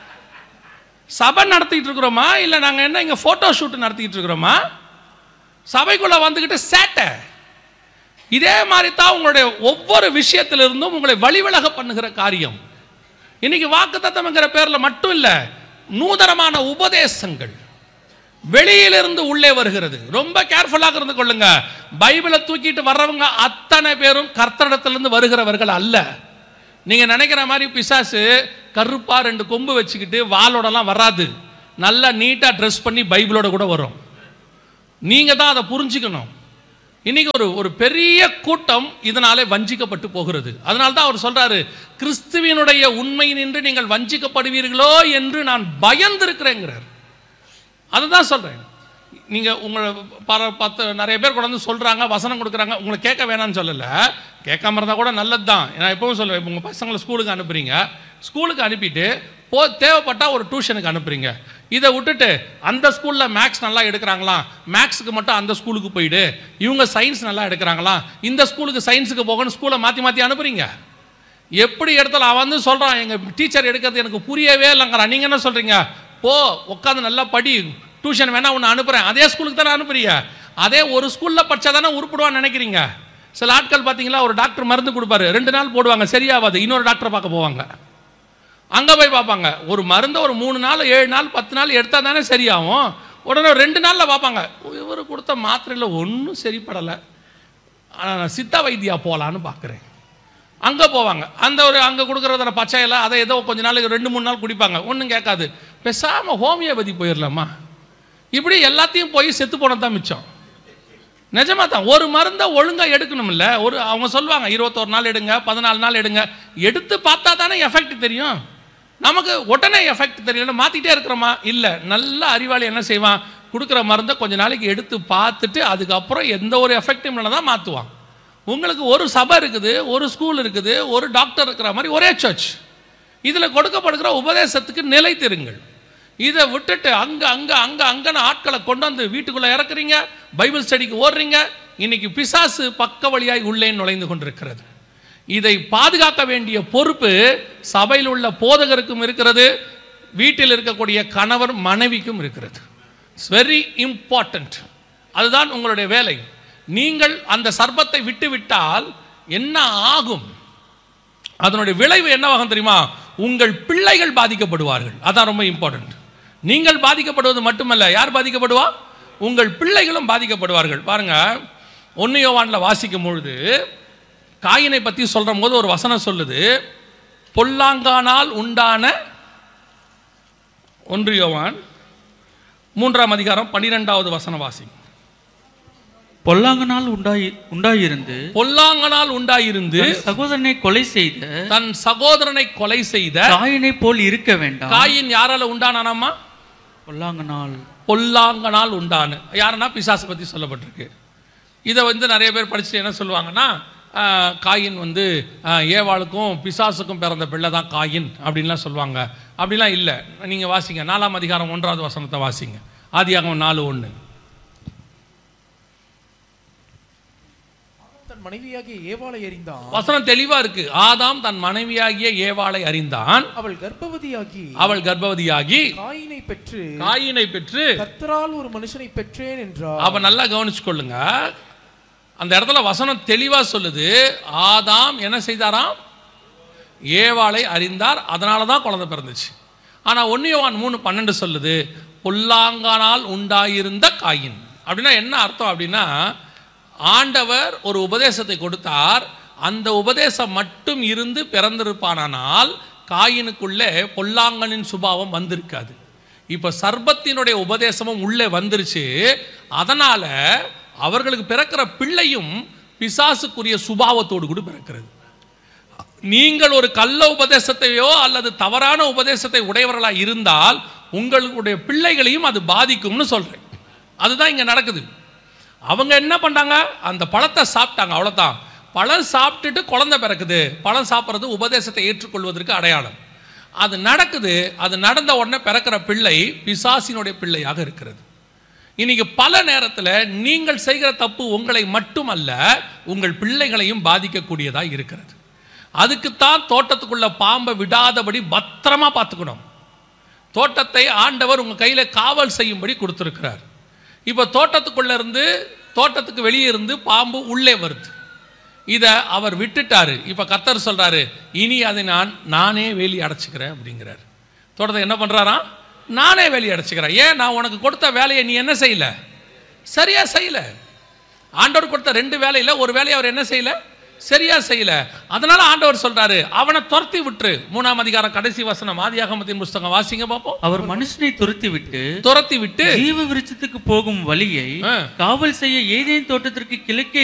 சபை நடத்திக்கிட்டு இருக்கிறோமா இல்லை நாங்கள் என்ன இங்கே ஃபோட்டோ ஷூட் நடத்திக்கிட்டு இருக்கிறோமா? சபைக்குள்ள வந்துக்கிட்டு சேட்டை. இதே மாதிரி தான் உங்களுடைய ஒவ்வொரு விஷயத்திலிருந்தும் உங்களை வழிவிலக பண்ணுகிற காரியம். இன்னைக்கு வாக்குத்தத்தம்ங்கிற பேரில் மட்டும் இல்லை, நூதனமான உபதேசங்கள் வெளியிலிருந்து உள்ளே வருகிறது. ரொம்ப கேர்ஃபுல்லாக இருந்து கொள்ளுங்க. பைபிளை தூக்கிட்டு வர்றவங்க அத்தனை பேரும் கர்த்தரிடத்திலிருந்து வருகிறவர்கள் அல்ல. நீங்க நினைக்கிற மாதிரி பிசாசு கருப்பா 2 கொம்பு வச்சுக்கிட்டு வாளோடலாம் வராது. நல்லா நீட்டா ட்ரெஸ் பண்ணி பைபிளோட கூட வரும். நீங்க தான் அதை புரிஞ்சுக்கணும். இன்னைக்கு ஒரு பெரிய கூட்டம் இதனாலே வஞ்சிக்கப்பட்டு போகிறது. அதனால தான் அவர் சொல்றாரு, கிறிஸ்துவினுடைய உண்மை நின்று நீங்கள் வஞ்சிக்கப்படுவீர்களோ என்று நான் பயந்திருக்கிறேங்கிறார். அதுதான் சொல்றேன். நீங்க உங்களை நிறைய பேர் கூட வந்து சொல்றாங்க, வசனம் கொடுக்குறாங்க, உங்களை கேட்க வேணாம்னு சொல்லல, கேட்காம இருந்தால் கூட நல்லது தான். நான் எப்பவும் சொல்லுவேன், உங்கள் பசங்களை ஸ்கூலுக்கு அனுப்புறீங்க, ஸ்கூலுக்கு அனுப்பிட்டு தேவைப்பட்டால் ஒரு டியூஷனுக்கு அனுப்புறீங்க. இதை விட்டுட்டு அந்த ஸ்கூலில் மேக்ஸ் நல்லா எடுக்கிறாங்களாம், மேக்ஸுக்கு மட்டும் அந்த ஸ்கூலுக்கு போயிடு, இவங்க சயின்ஸ் நல்லா எடுக்கிறாங்களாம், இந்த ஸ்கூலுக்கு சயின்ஸுக்கு போகணும்னு ஸ்கூலை மாற்றி மாற்றி அனுப்புறீங்க. எப்படி எடுத்தாலும் அவன் வந்து சொல்கிறான், எங்கள் டீச்சர் எடுக்கிறது எனக்கு புரியவே இல்லைங்கிறான். நீங்கள் என்ன சொல்கிறீங்க? போ உட்காந்து நல்லா படி, டியூஷன் வேணா ஒன்று அனுப்புகிறேன். அதே ஸ்கூலுக்கு தானே அனுப்புறீங்க. அதே ஒரு ஸ்கூலில் படித்தா தானே உருப்பிடுவான்னு நினைக்கிறீங்க. சில ஆட்கள் பார்த்தீங்களா, ஒரு டாக்டர் மருந்து கொடுப்பாரு, 2 நாள் போடுவாங்க, சரியாகாது, இன்னொரு டாக்டரை பார்க்க போவாங்க. அங்கே போய் பார்ப்பாங்க, ஒரு மருந்தை ஒரு 3 நாள் 7 நாள் 10 நாள் எடுத்தால் தானே சரியாகும். உடனே 2 நாளில் பார்ப்பாங்க, இவர் கொடுத்த மாத்திரையில் ஒன்றும் சரிப்படலை, நான் சித்த வைத்தியா போகலான்னு பார்க்குறேன். அங்கே போவாங்க, அங்கே கொடுக்குறத பச்சையில் அதை ஏதோ கொஞ்ச நாளைக்கு 2-3 நாள் குடிப்பாங்க, ஒன்றும் கேட்காது. பேசாமல் ஹோமியோபதி போயிடலாமா? இப்படி எல்லாத்தையும் போய் செத்து போனது தான் மிச்சம். நிஜமா தான். ஒரு மருந்தை ஒழுங்காக எடுக்கணும் இல்லை, அவங்க சொல்லுவாங்க 21 நாள் எடுங்க, 14 நாள் எடுங்க. எடுத்து பார்த்தா தானே எஃபெக்ட் தெரியும். நமக்கு உடனே எஃபெக்ட் தெரியல, மாற்றிட்டே இருக்கிறோமா? இல்லை. நல்ல அறிவாளி என்ன செய்வான், கொடுக்குற மருந்தை கொஞ்ச நாளைக்கு எடுத்து பார்த்துட்டு அதுக்கப்புறம் எந்த ஒரு எஃபெக்டும் இல்லைனா தான் மாற்றுவான். உங்களுக்கு ஒரு சபை இருக்குது, ஒரு ஸ்கூல் இருக்குது, ஒரு டாக்டர் இருக்கிற மாதிரி ஒரே சர்ச். இதில் கொடுக்கப்படுகிற உபதேசத்துக்கு நிலைத்திருங்கள். இதை விட்டுட்டு அங்கன்னு ஆட்களை கொண்டு வந்து வீட்டுக்குள்ளே இறக்குறீங்க, பைபிள் ஸ்டடிக்கு ஓடுறீங்க. இன்னைக்கு பிசாசு பக்க வழியாய் உள்ளே நுழைந்து கொண்டிருக்கிறது. இதை பாதுகாக்க வேண்டிய பொறுப்பு சபையில் உள்ள போதகருக்கும் இருக்கிறது, வீட்டில் இருக்கக்கூடிய கணவர் மனைவிக்கும் இருக்கிறது. It's very important. அதுதான் உங்களுடைய வேலை. நீங்கள் அந்த சர்ப்பத்தை விட்டு விட்டால் என்ன ஆகும், அதனுடைய விளைவு என்னவாகும் தெரியுமா? உங்கள் பிள்ளைகள் பாதிக்கப்படுவார்கள். அதான் ரொம்ப இம்பார்ட்டன்ட். நீங்கள் பாதிக்கப்படுவது மட்டுமல்ல, யார் பாதிக்கப்படுவா? உங்கள் பிள்ளைகளும் பாதிக்கப்படுவார்கள். பாருங்க, 1 யோவானில் வாசிக்கும் பொழுது காயினை பற்றி சொல்கிற போது ஒரு வசனம் சொல்லுது, பொல்லாங்கானால் உண்டான 1 யோவான் 3ஆம் அதிகாரம் 12வது வசனம் வாசிங்க. பொல்லாங்கனால் உண்டாயிருந்து சகோதரனை கொலை செய்த காயினை போல் இருக்க வேண்டாம். காயின் யாரால உண்டானாமா? பொல்லாங்கனால் உண்டான. யாருன்னா பிசாசு பத்தி சொல்லப்பட்டிருக்கு. இதை நிறைய பேர் படிச்சுட்டு என்ன சொல்லுவாங்கன்னா, காயின் ஏவாளுக்கும் பிசாசுக்கும் பிறந்த பிள்ளை தான் காயின் அப்படின்லாம் சொல்லுவாங்க. அப்படிலாம் இல்லை. நீங்கள் வாசிங்க 4ஆம் அதிகாரம் 1வது வசனத்தை வாசிங்க. ஆதியாகமம் 4:1. மனைவியாகிய ஏவாளை அறிந்தான். வசனம் தெளிவா இருக்கு. ஆதாம் தன் மனைவியாகிய ஏவாளை அறிந்தான். அவள் கர்ப்பவதியாகி காயினை பெற்று கர்த்தரால் ஒரு மனுஷனை பெற்றேன் என்றார். அவ நல்லா கவனிச்சு கொள்ளுங்க. அந்த இடத்துல வசனம் தெளிவா சொல்லுது, ஆதாம் என்ன செய்தாராம்? ஏவாளை அறிந்தார், அதனாலதான் குழந்தை பிறந்துச்சு. ஆனா 1 யோவான் 3:12 சொல்லுது, பொல்லாங்கானால் உண்டாயிருந்த காயின். அப்படின்னா என்ன அர்த்தம் அப்படின்னா, ஆண்டவர் ஒரு உபதேசத்தை கொடுத்தார், அந்த உபதேசம் மட்டும் இருந்து பிறந்திருப்பானால் காயினுக்குள்ளே பொல்லாங்கனின் சுபாவம் வந்திருக்காது. இப்போ சர்பத்தினுடைய உபதேசமும் உள்ளே வந்துருச்சு. அதனால அவர்களுக்கு பிறக்கிற பிள்ளையும் பிசாசுக்குரிய சுபாவத்தோடு கூட பிறக்கிறது. நீங்கள் ஒரு கள்ள உபதேசத்தையோ அல்லது தவறான உபதேசத்தை உடையவர்களாக இருந்தால் உங்களுடைய பிள்ளைகளையும் அது பாதிக்கும்னு சொல்றேன். அதுதான் இங்க நடக்குது. அவங்க என்ன பண்ணாங்க, அந்த பழத்தை சாப்பிட்டாங்க, அவ்வளோதான். பழம் சாப்பிட்டுட்டு குழந்தை பிறக்குது. பழம் சாப்பிட்றது உபதேசத்தை ஏற்றுக்கொள்வதற்கு அடையாளம். அது நடக்குது. அது நடந்த உடனே பிறக்கிற பிள்ளை பிசாசினுடைய பிள்ளையாக இருக்கிறது. இன்னைக்கு பல நேரத்தில் நீங்கள் செய்கிற தப்பு உங்களை மட்டுமல்ல, உங்கள் பிள்ளைகளையும் பாதிக்கக்கூடியதாக இருக்கிறது. அதுக்குத்தான் தோட்டத்துக்குள்ள பாம்பை விடாதபடி பத்திரமா பார்த்துக்கணும். தோட்டத்தை ஆண்டவர் உங்கள் கையில் காவல் செய்யும்படி கொடுத்துருக்கிறார். இப்போ தோட்டத்துக்கு வெளியே இருந்து பாம்பு உள்ளே வருது. இதை அவர் விட்டுட்டாரு. இப்போ கர்த்தர் சொல்றாரு, இனி அதை நானே வேலி அடைச்சிக்கிறேன் அப்படிங்கிறார். தோட்டத்தை என்ன பண்றாராம்? நானே வேலி அடைச்சிக்கிறேன். ஏன்? நான் உனக்கு கொடுத்த வேலையை நீ என்ன செய்யல, சரியா செய்யல. ஆண்டவர் கொடுத்த 2 வேலையில் ஒரு வேலையை அவர் என்ன செய்யல, சரியா செய்யல. அதனால ஆண்டவர் சொல்றாரு, அவனை துரத்தி விட்டு. 3ஆம் அதிகாரம் கடைசி வசனம், ஆதியாகமத்தின் புத்தகம் வாசிங்க பாப்போம். அவர் மனுஷனை துரத்தி விட்டு ஜீவ விருட்சத்துக்கு போகும் வழியை காவல் செய்ய ஏதேன் தோட்டத்திற்கு கிழக்கே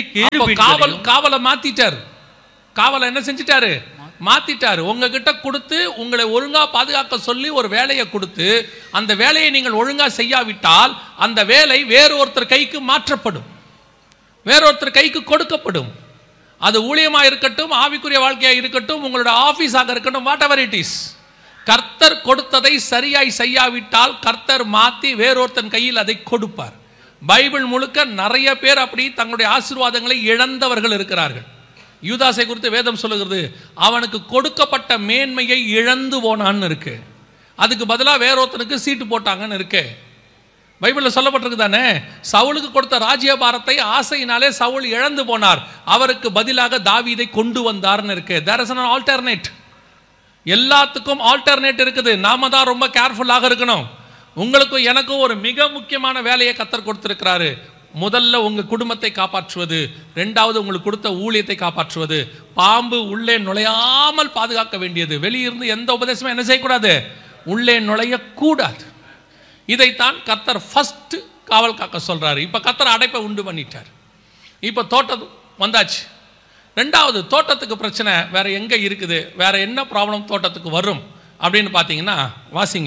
காவலை மாத்திட்டார். காவலை என்ன செஞ்சிட்டாரு? மாத்திட்டாரு. உங்ககிட்ட கொடுத்து உங்களை ஒழுங்கா பாதுகாக்க சொல்லி ஒரு வேலையை கொடுத்து அந்த வேலையை நீங்கள் ஒழுங்கா செய்யாவிட்டால் அந்த வேலை வேறொருத்தர் கைக்கு மாற்றப்படும், வேறொருத்தர் கைக்கு கொடுக்கப்படும். அது ஊழியமாக இருக்கட்டும், ஆவிக்குரிய வாழ்க்கையாக இருக்கட்டும், உங்களோட ஆஃபீஸாக இருக்கட்டும், வாட் எவர் இட் இஸ். கர்த்தர் கொடுத்ததை சரியாய் செய்யாவிட்டால் கர்த்தர் மாற்றி வேறொருத்தன் கையில் அதை கொடுப்பார். பைபிள் முழுக்க நிறைய பேர் அப்படி தங்களுடைய ஆசீர்வாதங்களை இழந்தவர்கள் இருக்கிறார்கள். யூதாசை குறித்து வேதம் சொல்லுகிறது, அவனுக்கு கொடுக்கப்பட்ட மேன்மையை இழந்து போனான்னு இருக்கு. அதுக்கு பதிலாக வேறொருத்தனுக்கு சீட்டு போட்டாங்கன்னு இருக்கு. பைபிளில் சொல்லப்பட்டிருக்கு தானே, சவுலுக்கு கொடுத்த ராஜ்யபாரத்தை ஆசையினாலே சவுல் இழந்து போனார், அவருக்கு பதிலாக தாவீதை கொண்டு வந்தார்னு இருக்கு. There is an alternate. எல்லாத்துக்கும் ஆல்டர்னேட் இருக்குது. நாம தான் ரொம்ப கேர்ஃபுல்லாக இருக்கணும். உங்களுக்கும் எனக்கும் ஒரு மிக முக்கியமான வேலையை கர்த்தர் கொடுத்திருக்கிறாரு. முதல்ல உங்க குடும்பத்தை காப்பாற்றுவது, 2வது உங்களுக்கு கொடுத்த ஊழியத்தை காப்பாற்றுவது. பாம்பு உள்ளே நுழையாமல் பாதுகாக்க வேண்டியது. வெளியிருந்து எந்த உபதேசமும் என்ன செய்யக்கூடாது, உள்ளே நுழையக்கூடாது. இதைத்தான் கர்த்தர் ஃபர்ஸ்ட் காவல் காக்க சொல்றாரு. இப்ப கர்த்தர் அடைப்பை உண்டு பண்ணிட்டார். இப்போ தோட்டம் வந்தாச்சு. ரெண்டாவது, தோட்டத்துக்கு பிரச்சனை வேற எங்கே இருக்குது, வேற என்ன ப்ராப்ளம் தோட்டத்துக்கு வரும் அப்படின்னு பார்த்தீங்கன்னா, வாசிங்க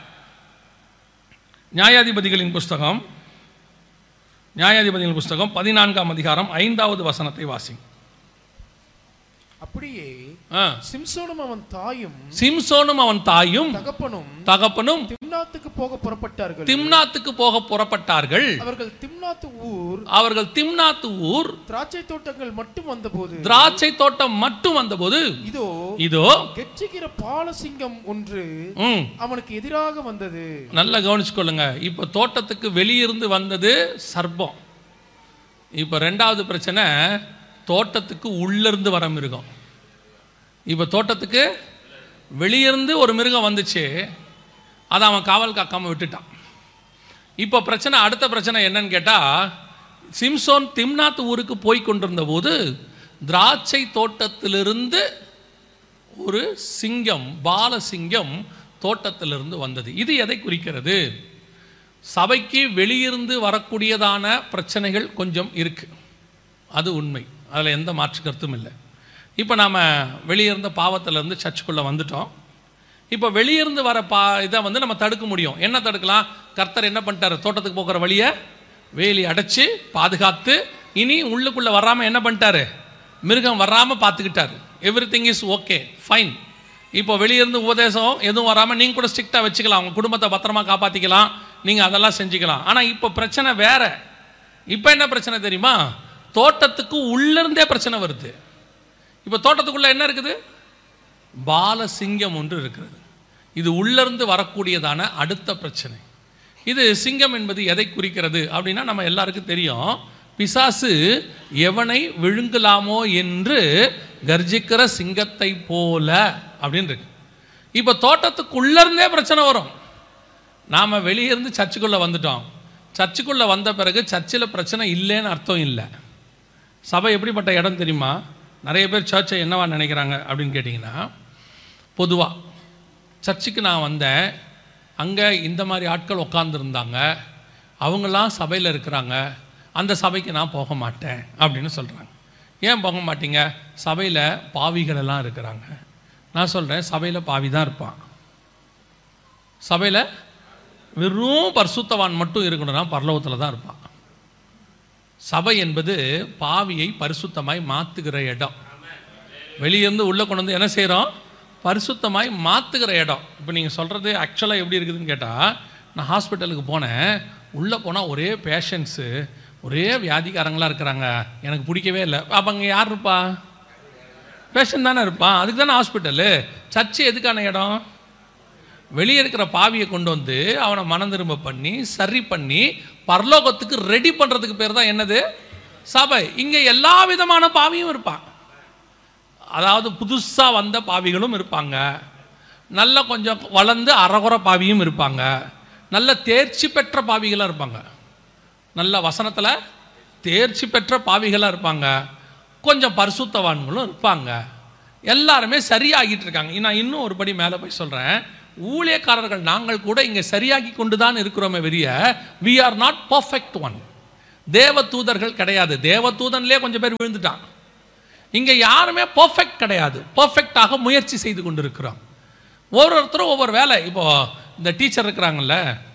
நியாயாதிபதிகளின் புஸ்தகம் 14ஆம் அதிகாரம் 5வது வசனத்தை வாசிங்க. அப்படியே சிம்சோனும் அவன் தாயும் தகப்பனும் திம்னாத்துக்கு போக புறப்பட்டார்கள். அவர்கள் திம்னாத்து ஊர் திராட்சை தோட்டம் மட்டும் வந்தபோது இதோ கெச்சிக்கிற பாலசிங்கம் ஒன்று அவனுக்கு எதிராக வந்தது. நல்லா கவனிச்சுக்கொள்ளுங்க. இப்ப தோட்டத்துக்கு வெளியிருந்து வந்தது சர்ப்பம். இப்ப ரெண்டாவது பிரச்சனை, தோட்டத்துக்கு உள்ளிருந்து வர மிருகம். இப்போ தோட்டத்துக்கு வெளியிருந்து ஒரு மிருகம் வந்துச்சு, அதை அவன் காவல் காக்காமல் விட்டுட்டான். இப்போ பிரச்சனை, அடுத்த பிரச்சனை என்னன்னு கேட்டால், சிம்சோன் திம்னாத் ஊருக்கு போய் கொண்டிருந்த போது திராட்சை தோட்டத்திலிருந்து ஒரு சிங்கம், பாலசிங்கம் தோட்டத்திலிருந்து வந்தது. இது எதை குறிக்கிறது? சபைக்கு வெளியிருந்து வரக்கூடியதான பிரச்சனைகள் கொஞ்சம் இருக்கு, அது உண்மை, அதில் எந்த மாற்று கருத்தும் இல்லை. இப்போ நாம் வெளியிருந்த பாவத்திலேருந்து சர்ச்சுக்குள்ளே வந்துட்டோம். இப்போ வெளியிருந்து வர இதை நம்ம தடுக்க முடியும். என்ன தடுக்கலாம்? கர்த்தர் என்ன பண்ணிட்டார்? தோட்டத்துக்கு போகிற வழியை வேலி அடைச்சி பாதுகாத்து, இனி உள்ளுக்குள்ளே வராமல் என்ன பண்ணிட்டாரு? மிருகம் வராமல் பார்த்துக்கிட்டாரு. Everything is okay, fine. இப்போ வெளியிருந்து உபதேசம் எதுவும் வராமல் நீங்கள் கூட ஸ்ட்ரிக்டாக வச்சுக்கலாம், உங்கள் குடும்பத்தை பத்திரமா காப்பாற்றிக்கலாம், நீங்கள் அதெல்லாம் செஞ்சுக்கலாம். ஆனால் இப்போ பிரச்சனை வேற. இப்போ என்ன பிரச்சனை தெரியுமா? தோட்டத்துக்கு உள்ளிருந்தே பிரச்சனை வருது. இப்போ தோட்டத்துக்குள்ள என்ன இருக்குது? பாலசிங்கம் ஒன்று இருக்கிறது. இது உள்ளிருந்து வரக்கூடியதான அடுத்த பிரச்சனை. இது சிங்கம் என்பது எதை குறிக்கிறது அப்படின்னா, நம்ம எல்லாருக்கும் தெரியும், பிசாசு எவனை விழுங்கலாமோ என்று கர்ஜிக்கிற சிங்கத்தை போல அப்படின்னு இருக்கு. இப்போ தோட்டத்துக்குள்ளே பிரச்சனை வரும். நாம் வெளியிருந்து சர்ச்சுக்குள்ளே வந்துட்டோம். சர்ச்சுக்குள்ளே வந்த பிறகு சர்ச்சில் பிரச்சனை இல்லைன்னு அர்த்தம் இல்லை. சபை எப்படிப்பட்ட இடம் தெரியுமா? நிறைய பேர் சர்ச்சை என்னவா நினைக்கிறாங்க அப்படின்னு கேட்டிங்கன்னா, பொதுவாக சர்ச்சுக்கு நான் வந்தேன், அங்கே இந்த மாதிரி ஆட்கள் உட்காந்துருந்தாங்க, அவங்களாம் சபையில் இருக்கிறாங்க, அந்த சபைக்கு நான் போக மாட்டேன் அப்படின்னு சொல்கிறாங்க. ஏன் போக மாட்டீங்க? சபையில் பாவிகள் எல்லாம் இருக்கிறாங்க. நான் சொல்கிறேன், சபையில் பாவி தான் இருப்பான். சபையில் வெறும் பரிசுத்தவான் மட்டும் இருக்கணும்னா பரலோகத்தில் தான் இருப்பான். சபை என்பது பாவியை பரிசுத்தமாய் மாற்றுகிற இடம். வெளியிருந்து உள்ளே கொண்டு வந்து என்ன செய்கிறோம்? பரிசுத்தமாய் மாற்றுகிற இடம். இப்போ நீங்கள் சொல்கிறது ஆக்சுவலாக எப்படி இருக்குதுன்னு கேட்டால், நான் ஹாஸ்பிட்டலுக்கு போனேன், உள்ளே போனால் ஒரே பேஷண்ட்ஸு, ஒரே வியாதிக்காரங்களாக இருக்கிறாங்க, எனக்கு பிடிக்கவே இல்லை. அப்போ அங்கே யார் இருப்பா? பேஷண்ட் தானே இருப்பான். அதுக்கு தானே ஹாஸ்பிட்டலு. சர்ச்சு எதுக்கான இடம்? வெளியே இருக்கிற பாவியை கொண்டு வந்து அவனை மனம் திரும்ப பண்ணி சரி பண்ணி பரலோகத்துக்கு ரெடி பண்ணுறதுக்கு பேர் தான் என்னது? சபை. இங்கே எல்லா விதமான பாவியும் இருப்பான். அதாவது புதுசாக வந்த பாவிகளும் இருப்பாங்க, நல்ல கொஞ்சம் வளர்ந்து அறகுற பாவியும் இருப்பாங்க, நல்ல தேர்ச்சி பெற்ற பாவிகளாக இருப்பாங்க, நல்ல வசனத்தில் தேர்ச்சி பெற்ற பாவிகளாக இருப்பாங்க, கொஞ்சம் பரிசுத்தவான்களும் இருப்பாங்க. எல்லாருமே சரியாகிட்டு இருக்காங்க. நான் இன்னும் ஒரு படி மேலே போய் சொல்கிறேன், ஊழியக்காரர்கள் நாங்கள் கூட இங்கே சரியாகி கொண்டு தான் இருக்கிறோமே வெளிய, we are not perfect one. தேவ தூதர்கள் கிடையாது. தேவ தூதன்லேயே கொஞ்சம் பேர் விழுந்துட்டான். இங்கே யாருமே பர்ஃபெக்ட் கிடையாது. பர்ஃபெக்டாக முயற்சி செய்து கொண்டு இருக்கிறோம். ஒவ்வொருத்தரும் ஒவ்வொரு வேலை. இப்போ இந்த டீச்சர் இருக்கிறாங்கல்ல,